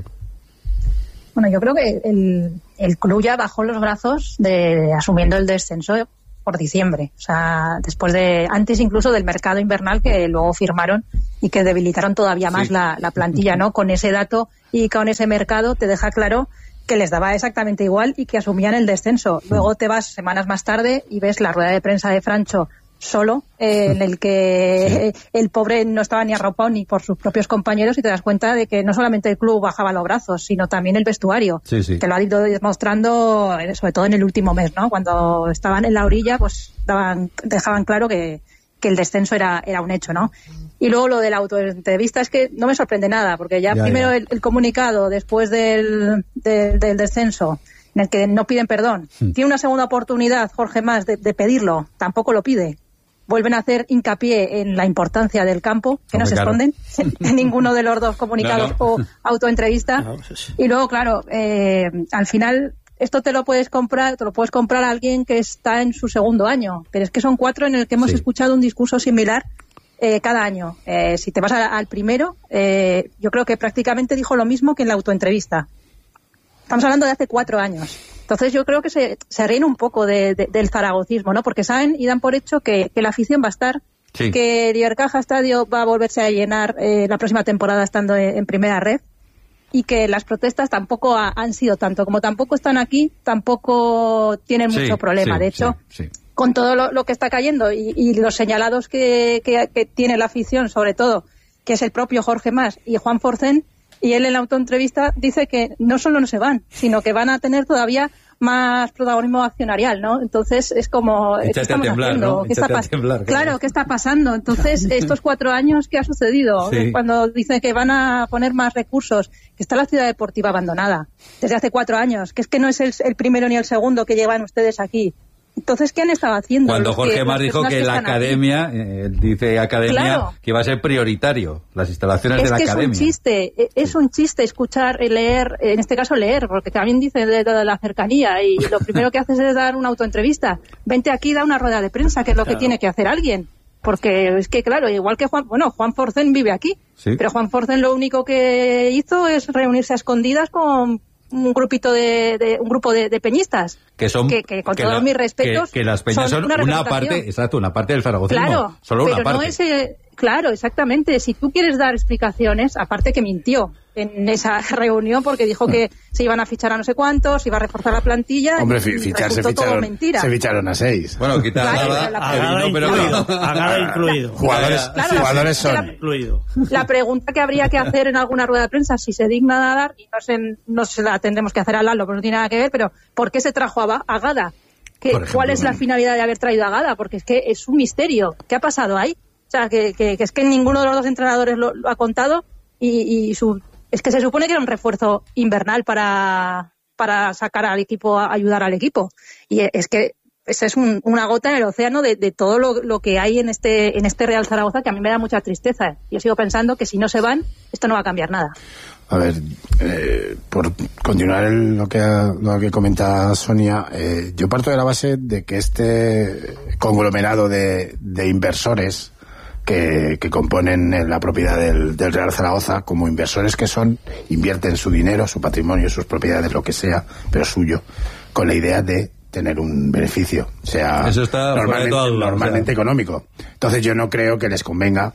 Bueno, yo creo que el, el club ya bajó los brazos de asumiendo el descenso por diciembre, o sea, después de, antes incluso del mercado invernal que luego firmaron y que debilitaron todavía más sí. la, la plantilla, ¿no? Con ese dato y con ese mercado te deja claro que les daba exactamente igual y que asumían el descenso. Luego te vas semanas más tarde y ves la rueda de prensa de Francho solo, eh, en el que sí. el pobre no estaba ni arropado ni por sus propios compañeros, y te das cuenta de que no solamente el club bajaba los brazos, sino también el vestuario, sí, sí. que lo ha ido demostrando sobre todo en el último mes, ¿no? Cuando estaban en la orilla, pues daban, dejaban claro que, que el descenso era, era un hecho, ¿no? Y luego lo de la autoentrevista es que no me sorprende nada, porque ya, ya primero ya. El, el comunicado después del, del, del descenso, en el que no piden perdón, hmm. tiene una segunda oportunidad Jorge Mas de, de pedirlo, tampoco lo pide. Vuelven a hacer hincapié en la importancia del campo, que no, no se claro. esconden en, en ninguno de los dos comunicados no, no. o autoentrevista. No, pues... Y luego, claro, eh, al final esto te lo puedes comprar, te lo puedes comprar a alguien que está en su segundo año, pero es que son cuatro en el que hemos sí. escuchado un discurso similar eh, cada año. Eh, si te vas a, al primero, eh, yo creo que prácticamente dijo lo mismo que en la autoentrevista. Estamos hablando de hace cuatro años. Entonces yo creo que se, se ríen un poco de, de, del zaragocismo, ¿no? Porque saben y dan por hecho que, que la afición va a estar, sí. que el Ibercaja Estadio va a volverse a llenar eh, la próxima temporada estando en, en primera red, y que las protestas tampoco ha, han sido tanto. Como tampoco están aquí, tampoco tienen sí, mucho problema. Sí, de hecho, sí, sí. con todo lo, lo que está cayendo y, y los señalados que, que, que tiene la afición, sobre todo, que es el propio Jorge Mas y Juan Forcén, y él en la autoentrevista dice que no solo no se van, sino que van a tener todavía más protagonismo accionarial, ¿no? Entonces es como, ¿qué estamos temblar, haciendo? ¿no? ¿Qué está pas- temblar, claro. claro, ¿qué está pasando? Entonces, estos cuatro años, ¿qué ha sucedido? Sí. Cuando dicen que van a poner más recursos, que está la ciudad deportiva abandonada desde hace cuatro años, que es que no es el, el primero ni el segundo que llevan ustedes aquí. Entonces, ¿qué han estado haciendo? Cuando Jorge Mas dijo que, que la academia, eh, dice academia, claro. que va a ser prioritario, las instalaciones es de la que academia. Es un chiste, es sí. un chiste escuchar, leer, en este caso leer, porque también dice de, de la cercanía, y lo primero que haces es dar una autoentrevista. Vente aquí, da una rueda de prensa, que es lo claro. que tiene que hacer alguien. Porque es que, claro, igual que Juan, bueno, Juan Forcén vive aquí, ¿sí? pero Juan Forcén lo único que hizo es reunirse a escondidas con un grupito de, de un grupo de, de peñistas que son que, que con que todos la, mis respetos que, que las peñas son, son una, una parte exacto una parte del zaragocismo, claro, solo pero una parte no es, eh, claro, exactamente. Si tú quieres dar explicaciones, aparte que mintió en esa reunión porque dijo que se iban a fichar a no sé cuántos, se iba a reforzar la plantilla. Hombre, y fichar, se ficharon, mentira. se ficharon a seis. Bueno, quita claro, a Agada incluido, Agada incluido. Jugadores, claro, jugadores son. La, incluido. La pregunta que habría que hacer en alguna rueda de prensa, si se digna de dar, y no se, no se la tendremos que hacer a Lalo, porque no tiene nada que ver, pero ¿por qué se trajo a Agada? ¿Qué, ejemplo, ¿Cuál es la finalidad de haber traído a Agada? Porque es que es un misterio. ¿Qué ha pasado ahí? O sea, que, que, que es que ninguno de los dos entrenadores lo, lo ha contado, y, y su, es que se supone que era un refuerzo invernal para, para sacar al equipo, ayudar al equipo. Y es que esa es un, una gota en el océano de, de todo lo, lo que hay en este, en este Real Zaragoza, que a mí me da mucha tristeza. Yo sigo pensando que si no se van, esto no va a cambiar nada. A ver, eh, por continuar el, lo que lo que comenta Sonia, eh, yo parto de la base de que este conglomerado de, de inversores que, que componen la propiedad del, del Real Zaragoza, como inversores que son, invierten su dinero, su patrimonio, sus propiedades, lo que sea, pero suyo, con la idea de tener un beneficio, o sea, eso está normalmente, duda, normalmente o sea. económico. Entonces yo no creo que les convenga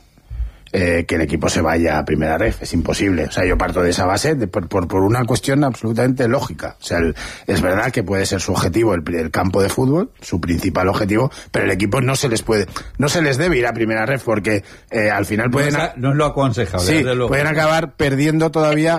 Eh, que el equipo se vaya a primera ref, es imposible. O sea, yo parto de esa base de, por, por, por una cuestión absolutamente lógica. O sea, el, es verdad que puede ser su objetivo el, el campo de fútbol, su principal objetivo, pero el equipo no se les puede, no se les debe ir a primera ref porque eh, al final pueden... No es, no es lo aconsejable. Sí, pueden acabar perdiendo todavía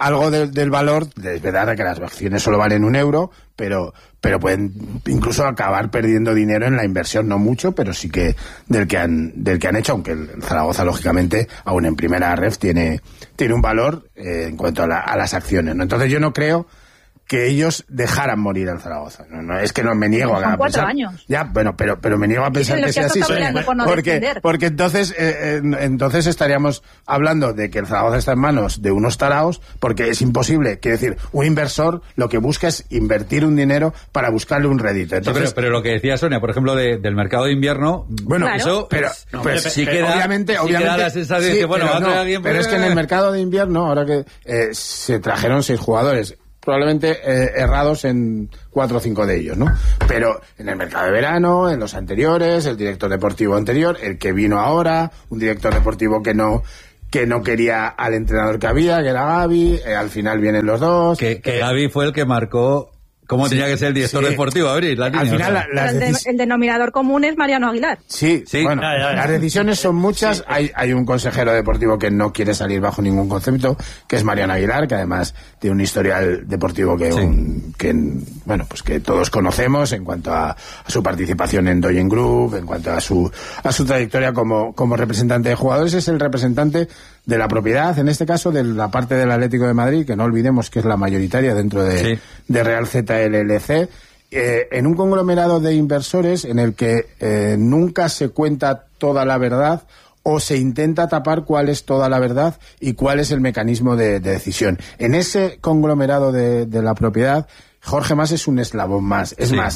algo de, del valor, es verdad que las acciones solo valen un euro, pero pero pueden incluso acabar perdiendo dinero en la inversión, no mucho, pero sí que del que han del que han hecho, aunque el Zaragoza lógicamente aún en primera ref tiene tiene un valor eh, en cuanto a, la, a las acciones, ¿no? Entonces yo no creo que ellos dejaran morir al Zaragoza. No, no, es que no me niego Son a cuatro pensar. años. Ya, bueno, pero pero me niego a pensar que, que sea así. Por no porque defender. porque entonces eh, eh, entonces estaríamos hablando de que el Zaragoza está en manos de unos taraos, porque es imposible. Quiere decir, un inversor lo que busca es invertir un dinero para buscarle un rédito. Entonces, sí, pero, pero lo que decía Sonia, por ejemplo, de, del mercado de invierno, bueno, claro. eso, pero, es, no, pues, pero, sí pero, queda, obviamente, sí obviamente, queda la sensación sí, de que bueno, va a traer no, alguien, pero es que en el mercado de invierno, ahora que eh, se trajeron seis jugadores, probablemente eh, errados en cuatro o cinco de ellos, ¿no? Pero en el mercado de verano, en los anteriores, el director deportivo anterior, el que vino ahora, un director deportivo que no que no quería al entrenador que había, que era Gavi, eh, al final vienen los dos. Que, que eh, Gavi fue el que marcó cómo sí, tenía que ser el director sí. deportivo, abrir la línea. Al final, la, las el, de, el denominador común es Mariano Aguilar. Sí, sí. Bueno, ya, ya, ya. Las decisiones son muchas. Sí. Hay, hay un consejero deportivo que no quiere salir bajo ningún concepto, que es Mariano Aguilar, que además tiene un historial deportivo que, sí. un, que bueno, pues que todos conocemos en cuanto a, a su participación en Doyen Group, en cuanto a su a su trayectoria como, como representante de jugadores. Es el representante de la propiedad, en este caso de la parte del Atlético de Madrid, que no olvidemos que es la mayoritaria dentro de, sí. de Real Z L L C, eh, en un conglomerado de inversores en el que eh, nunca se cuenta toda la verdad o se intenta tapar cuál es toda la verdad y cuál es el mecanismo de, de decisión. En ese conglomerado de, de la propiedad, Jorge Mas es un eslabón más. Es sí. más,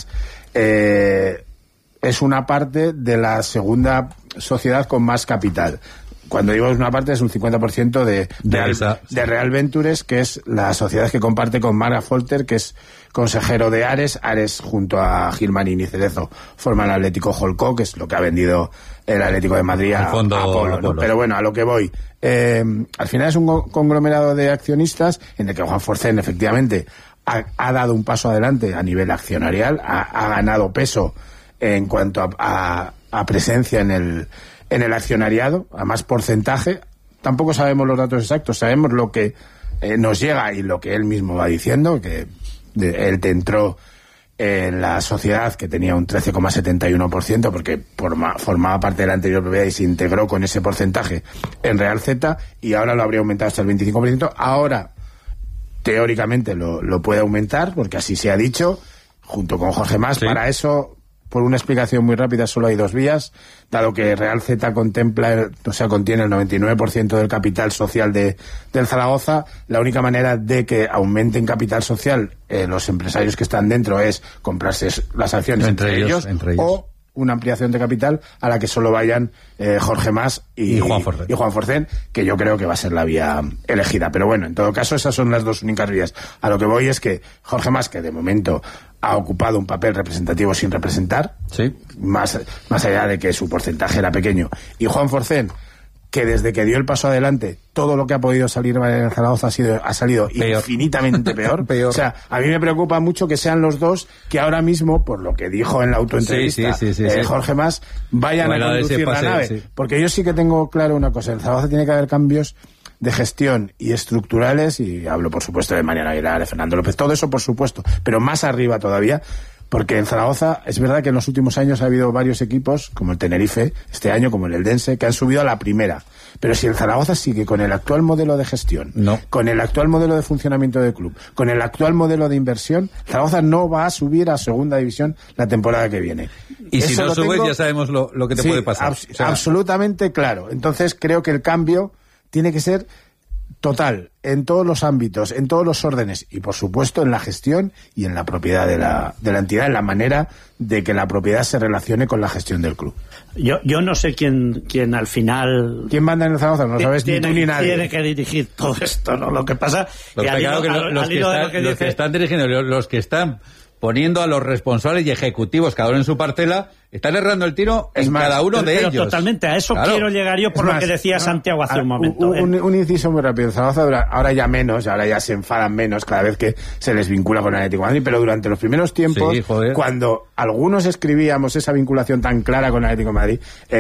eh, es una parte de la segunda sociedad con más capital. Cuando digo una parte es un cincuenta por ciento de, de, Real, esa, sí. de Real Ventures, que es la sociedad que comparte con Marga Folter, que es consejero de Ares. Ares junto a Gilmarín y Cerezo forman el Atlético Holco, que es lo que ha vendido el Atlético de Madrid a, fondo, a Apolo, ¿no? Apolo. Pero bueno, a lo que voy. Eh, al final es un conglomerado de accionistas en el que Juan Forcén efectivamente ha, ha dado un paso adelante a nivel accionarial, ha, ha ganado peso en cuanto a, a, a presencia en el en el accionariado, a más porcentaje. Tampoco sabemos los datos exactos, sabemos lo que eh, nos llega y lo que él mismo va diciendo, que de, él te entró en la sociedad que tenía un trece coma setenta y uno por ciento porque forma, formaba parte de la anterior propiedad y se integró con ese porcentaje en Real Z, y ahora lo habría aumentado hasta el veinticinco por ciento. Ahora teóricamente lo, lo puede aumentar, porque así se ha dicho, junto con Jorge Mas. Sí. Para eso, por una explicación muy rápida, solo hay dos vías, dado que Real Z contempla, o sea, contiene el noventa y nueve por ciento del capital social de, del Zaragoza. La única manera de que aumenten capital social eh, los empresarios que están dentro es comprarse las acciones entre, entre, ellos, ellos, entre ellos, o una ampliación de capital a la que solo vayan eh, Jorge Mas y, y, Juan Forcén. y Juan Forcén, que yo creo que va a ser la vía elegida. Pero bueno, en todo caso, esas son las dos únicas vías. A lo que voy es que Jorge Mas, que de momento ha ocupado un papel representativo sin representar, sí. más, más allá de que su porcentaje era pequeño, y Juan Forcén, que desde que dio el paso adelante, todo lo que ha podido salir en Zaragoza ha, sido, ha salido peor. infinitamente peor. peor. O sea, a mí me preocupa mucho que sean los dos que ahora mismo, por lo que dijo en la autoentrevista sí, sí, sí, sí, eh, sí. Jorge Mas, vayan bueno, a conducir la nave. Sí. Porque yo sí que tengo claro una cosa, en Zaragoza tiene que haber cambios de gestión y estructurales, y hablo por supuesto de Mariano Aguilar, de Fernando López, todo eso por supuesto, pero más arriba todavía, porque en Zaragoza es verdad que en los últimos años ha habido varios equipos, como el Tenerife, este año como el Eldense, que han subido a la primera. Pero si el Zaragoza sigue con el actual modelo de gestión, no. con el actual modelo de funcionamiento del club, con el actual modelo de inversión, Zaragoza no va a subir a segunda división la temporada que viene. Y eso si no subes tengo... ya sabemos lo, lo que te sí, puede pasar. Abs- o sea... Absolutamente claro. Entonces creo que el cambio tiene que ser total, en todos los ámbitos, en todos los órdenes, y por supuesto en la gestión y en la propiedad de la, de la entidad, en la manera de que la propiedad se relacione con la gestión del club. Yo, yo no sé quién, quién al final... ¿Quién manda en el Zaragoza? No lo sabes ni tú ni nadie. Tiene que dirigir todo esto, ¿no? Lo que pasa lo que, que, claro, que al, los, al que están, lo que los dice... que están dirigiendo, los que están poniendo a los responsables y ejecutivos cada uno en su parcela, están errando el tiro en más, cada uno de pero ellos. Totalmente, a eso claro. quiero llegar yo por es lo más, que decía no, Santiago hace a, un momento. Un, un, un inciso muy rápido. Zaragoza ahora ya menos, ahora ya se enfadan menos cada vez que se les vincula con el Atlético de Madrid, pero durante los primeros tiempos, sí, cuando algunos escribíamos esa vinculación tan clara con el Atlético de Madrid, eh,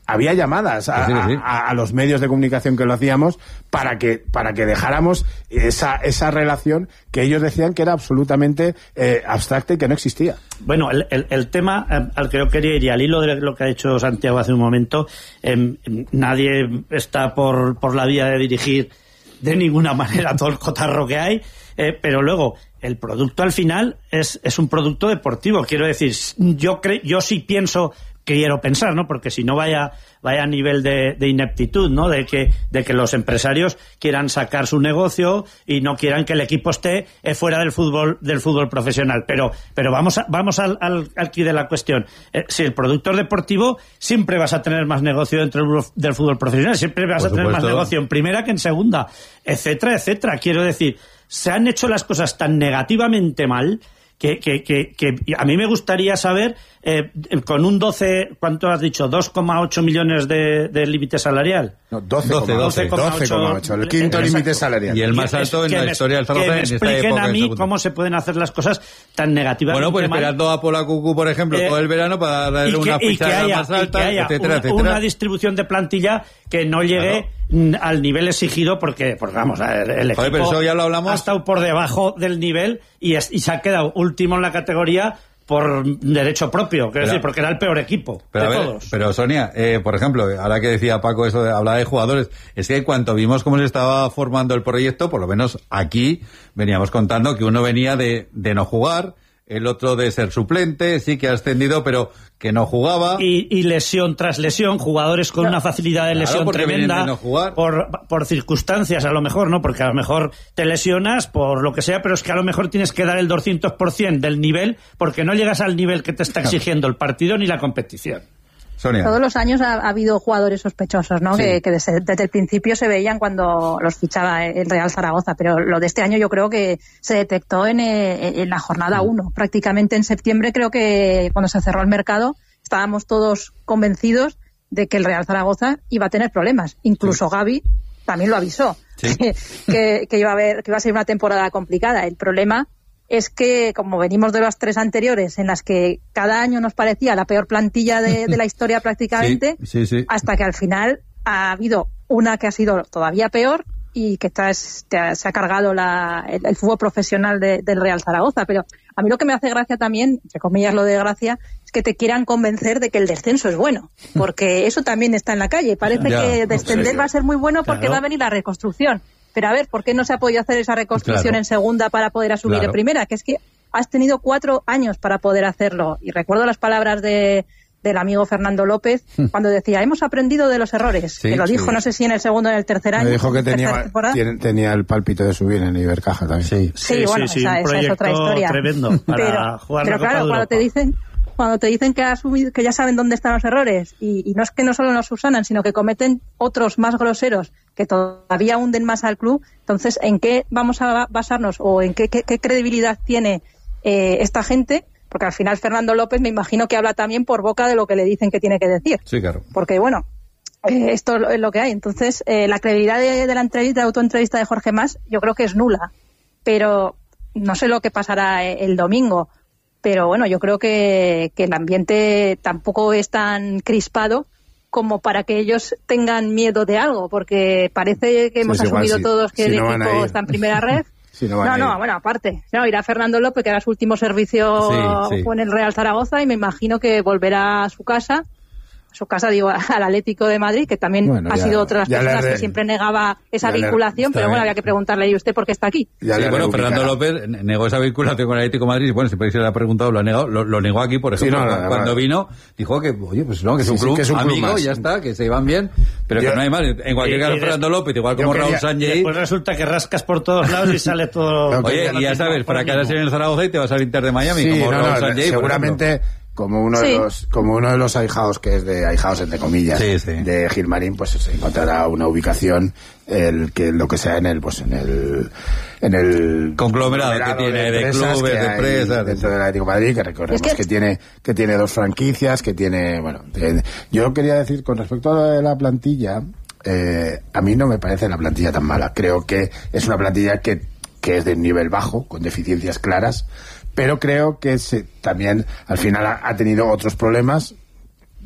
había llamadas a, sí, sí. A, a los medios de comunicación que lo hacíamos para que para que dejáramos esa esa relación que ellos decían que era absolutamente eh, abstracta y que no existía. Bueno, el, el, el tema eh, al que yo quería ir, y al hilo de lo que ha dicho Santiago hace un momento, eh, nadie está por, por la vía de dirigir de ninguna manera todo el cotarro que hay, eh, pero luego el producto al final es, es un producto deportivo. Quiero decir, yo cre yo sí pienso, quiero pensar, ¿no? Porque si no vaya vaya a nivel de, de ineptitud, ¿no? De que de que los empresarios quieran sacar su negocio y no quieran que el equipo esté eh, fuera del fútbol del fútbol profesional. Pero pero vamos a, vamos al, al aquí de la cuestión. Eh, si el producto es deportivo, siempre vas a tener más negocio dentro del fútbol profesional, siempre vas Por a tener supuesto. más negocio en primera que en segunda, etcétera, etcétera. Quiero decir, se han hecho las cosas tan negativamente mal que, que, que, que a mí me gustaría saber, eh, con un doce, ¿cuánto has dicho? dos coma ocho millones de, de límite salarial. No, doce coma ocho, el quinto límite salarial. Y el más alto en la historia del Zaragoza en esta época. Que me expliquen a mí cómo se pueden hacer las cosas tan negativamente mal. Bueno, pues mal. esperando a Pola Cucú, por ejemplo, eh, todo el verano para darle una fichada más alta, y que haya etcétera, una, etcétera. Una distribución de plantilla que no llegue claro. al nivel exigido, porque, porque vamos, el, el equipo Joder, pero eso ya lo hablamos. ha estado por debajo del nivel y, es, y se ha quedado último en la categoría por derecho propio, quiero pero, decir, porque era el peor equipo pero, de a ver, todos. Pero Sonia, eh, por ejemplo, ahora que decía Paco eso de hablar de jugadores, es que cuando vimos cómo se estaba formando el proyecto, por lo menos aquí veníamos contando que uno venía de, de no jugar, el otro de ser suplente, sí que ha ascendido, pero que no jugaba. Y, y lesión tras lesión, jugadores con no. una facilidad de lesión claro, tremenda, de no jugar. por, por circunstancias a lo mejor, ¿no? Porque a lo mejor te lesionas por lo que sea, pero es que a lo mejor tienes que dar el doscientos por ciento del nivel, porque no llegas al nivel que te está exigiendo el partido ni la competición. Sonia. Todos los años ha, ha habido jugadores sospechosos, ¿no? Sí. Que, que desde, desde el principio se veían cuando los fichaba el Real Zaragoza, pero lo de este año yo creo que se detectó en, en la jornada uno. Prácticamente en septiembre, creo que cuando se cerró el mercado, estábamos todos convencidos de que el Real Zaragoza iba a tener problemas. Incluso sí. Gavi también lo avisó, sí. que, que, que, iba a haber, que iba a ser una temporada complicada. El problema es que, como venimos de las tres anteriores, en las que cada año nos parecía la peor plantilla de, de la historia prácticamente, sí, sí, sí. hasta que al final ha habido una que ha sido todavía peor y que está, se ha cargado la, el, el fútbol profesional de, del Real Zaragoza. Pero a mí lo que me hace gracia también, entre comillas lo de gracia, es que te quieran convencer de que el descenso es bueno, porque eso también está en la calle. Parece ya, que descender no sé. va a ser muy bueno porque claro. va a venir la reconstrucción. Pero a ver, ¿por qué no se ha podido hacer esa reconstrucción claro. en segunda para poder asumir claro. en primera? Que es que has tenido cuatro años para poder hacerlo. Y recuerdo las palabras de del amigo Fernando López cuando decía, hemos aprendido de los errores. Sí, que lo dijo, sí. no sé si en el segundo o en el tercer año. Me dijo que tenía, tiene, tenía el pálpito de subir en Ibercaja también. Sí, sí, sí bueno, sí, esa, sí, esa es otra historia. Tremendo para pero, jugar pero la Copa claro, de cuando te dicen cuando te dicen que, ha subido, que ya saben dónde están los errores y, y no es que no solo los subsanan, sino que cometen otros más groseros que todavía hunden más al club, entonces, ¿en qué vamos a basarnos o en qué, qué, qué credibilidad tiene eh, esta gente? Porque al final Fernando López me imagino que habla también por boca de lo que le dicen que tiene que decir. Sí, claro. Porque, bueno, eh, esto es lo que hay. Entonces, eh, la credibilidad de, de la entrevista, de autoentrevista de Jorge Mas, yo creo que es nula. Pero no sé lo que pasará el domingo. Pero bueno, yo creo que, que el ambiente tampoco es tan crispado como para que ellos tengan miedo de algo, porque parece que hemos sí, asumido si, todos que si el no equipo está en primera red. si no, no, no, bueno, aparte. No, irá Fernando López, que era su último servicio sí, sí. con el Real Zaragoza, y me imagino que volverá a su casa, a su casa, digo, al Atlético de Madrid, que también bueno, ha ya, sido otra de las personas re... que siempre negaba esa ya vinculación, pero bueno, había que preguntarle, ¿y usted por qué está aquí? Ya sí, bueno, Fernando López negó esa vinculación con el Atlético de Madrid, bueno, si se le ha preguntado, lo ha negado, lo, lo negó aquí, por ejemplo, sí, no, no, cuando no, vino, dijo que, oye, pues no, que es un sí, club sí, que es un amigo, club ya está, que se iban bien, pero yo, que no hay más. En cualquier caso, Fernando López, igual como Raúl Sánchez. Después resulta que rascas por todos lados y sale todo... Oye, y ya sabes, fracasas en el Zaragoza y te vas al Inter de Miami, como Raúl Sánchez. Seguramente... Como uno, sí. de los, como uno de los ahijados, que es de ahijados entre comillas, sí, sí. de Gilmarín, pues se encontrará una ubicación, el que lo que sea en el, pues en el, en el conglomerado, conglomerado que tiene de, de clubes, de empresas, dentro del Atlético de Madrid, que recordemos es que... que tiene, que tiene dos franquicias, que tiene, bueno, tiene, yo quería decir, con respecto a la plantilla, eh, a mí no me parece la plantilla tan mala. Creo que es una plantilla que, que es de nivel bajo, con deficiencias claras, pero creo que se, también al final ha, ha tenido otros problemas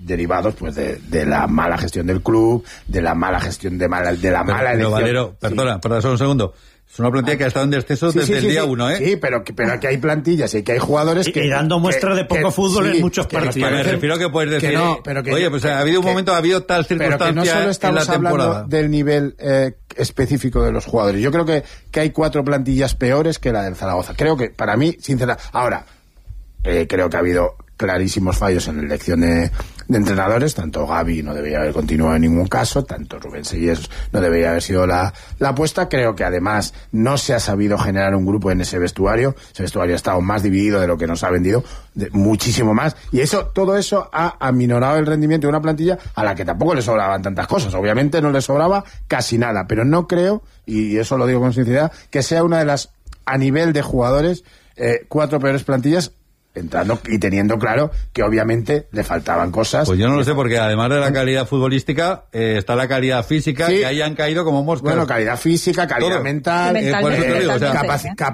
derivados pues de, de la mala gestión del club, de la mala gestión de mala de la pero, mala elección. Pero Valero, perdona, sí. perdona solo un segundo. Es una plantilla que ha estado en descenso Sí, desde sí, el sí, día sí. uno, ¿eh? Sí, pero, pero aquí hay plantillas y que hay jugadores que... Y dando muestra de poco que, fútbol sí, en muchos que partidos. Me refiero a que puedes decir, que no, pero que oye, yo, pues que, ha habido un que, momento, ha habido tal circunstancia pero que no solo estamos en la temporada. hablando del nivel eh, específico de los jugadores. Yo creo que, que hay cuatro plantillas peores que la del Zaragoza. Creo que, para mí, sinceramente... Ahora, eh, creo que ha habido clarísimos fallos en la elección de, de entrenadores. Tanto Gavi no debería haber continuado en ningún caso, tanto Rubén Sellés no debería haber sido la, la apuesta. Creo que además no se ha sabido generar un grupo en ese vestuario. Ese vestuario ha estado más dividido de lo que nos ha vendido, de, muchísimo más. Y eso, todo eso ha aminorado el rendimiento de una plantilla a la que tampoco le sobraban tantas cosas. Obviamente no le sobraba casi nada, pero no creo, y eso lo digo con sinceridad, que sea una de las, a nivel de jugadores, eh, cuatro peores plantillas, entrando y teniendo claro que obviamente le faltaban cosas. Pues yo no lo sé, porque además de la calidad futbolística, eh, está la calidad física, sí. que ahí han caído como moscas. Bueno, calidad física, calidad Todo. mental, Eh, por eso te digo, o sea, capac-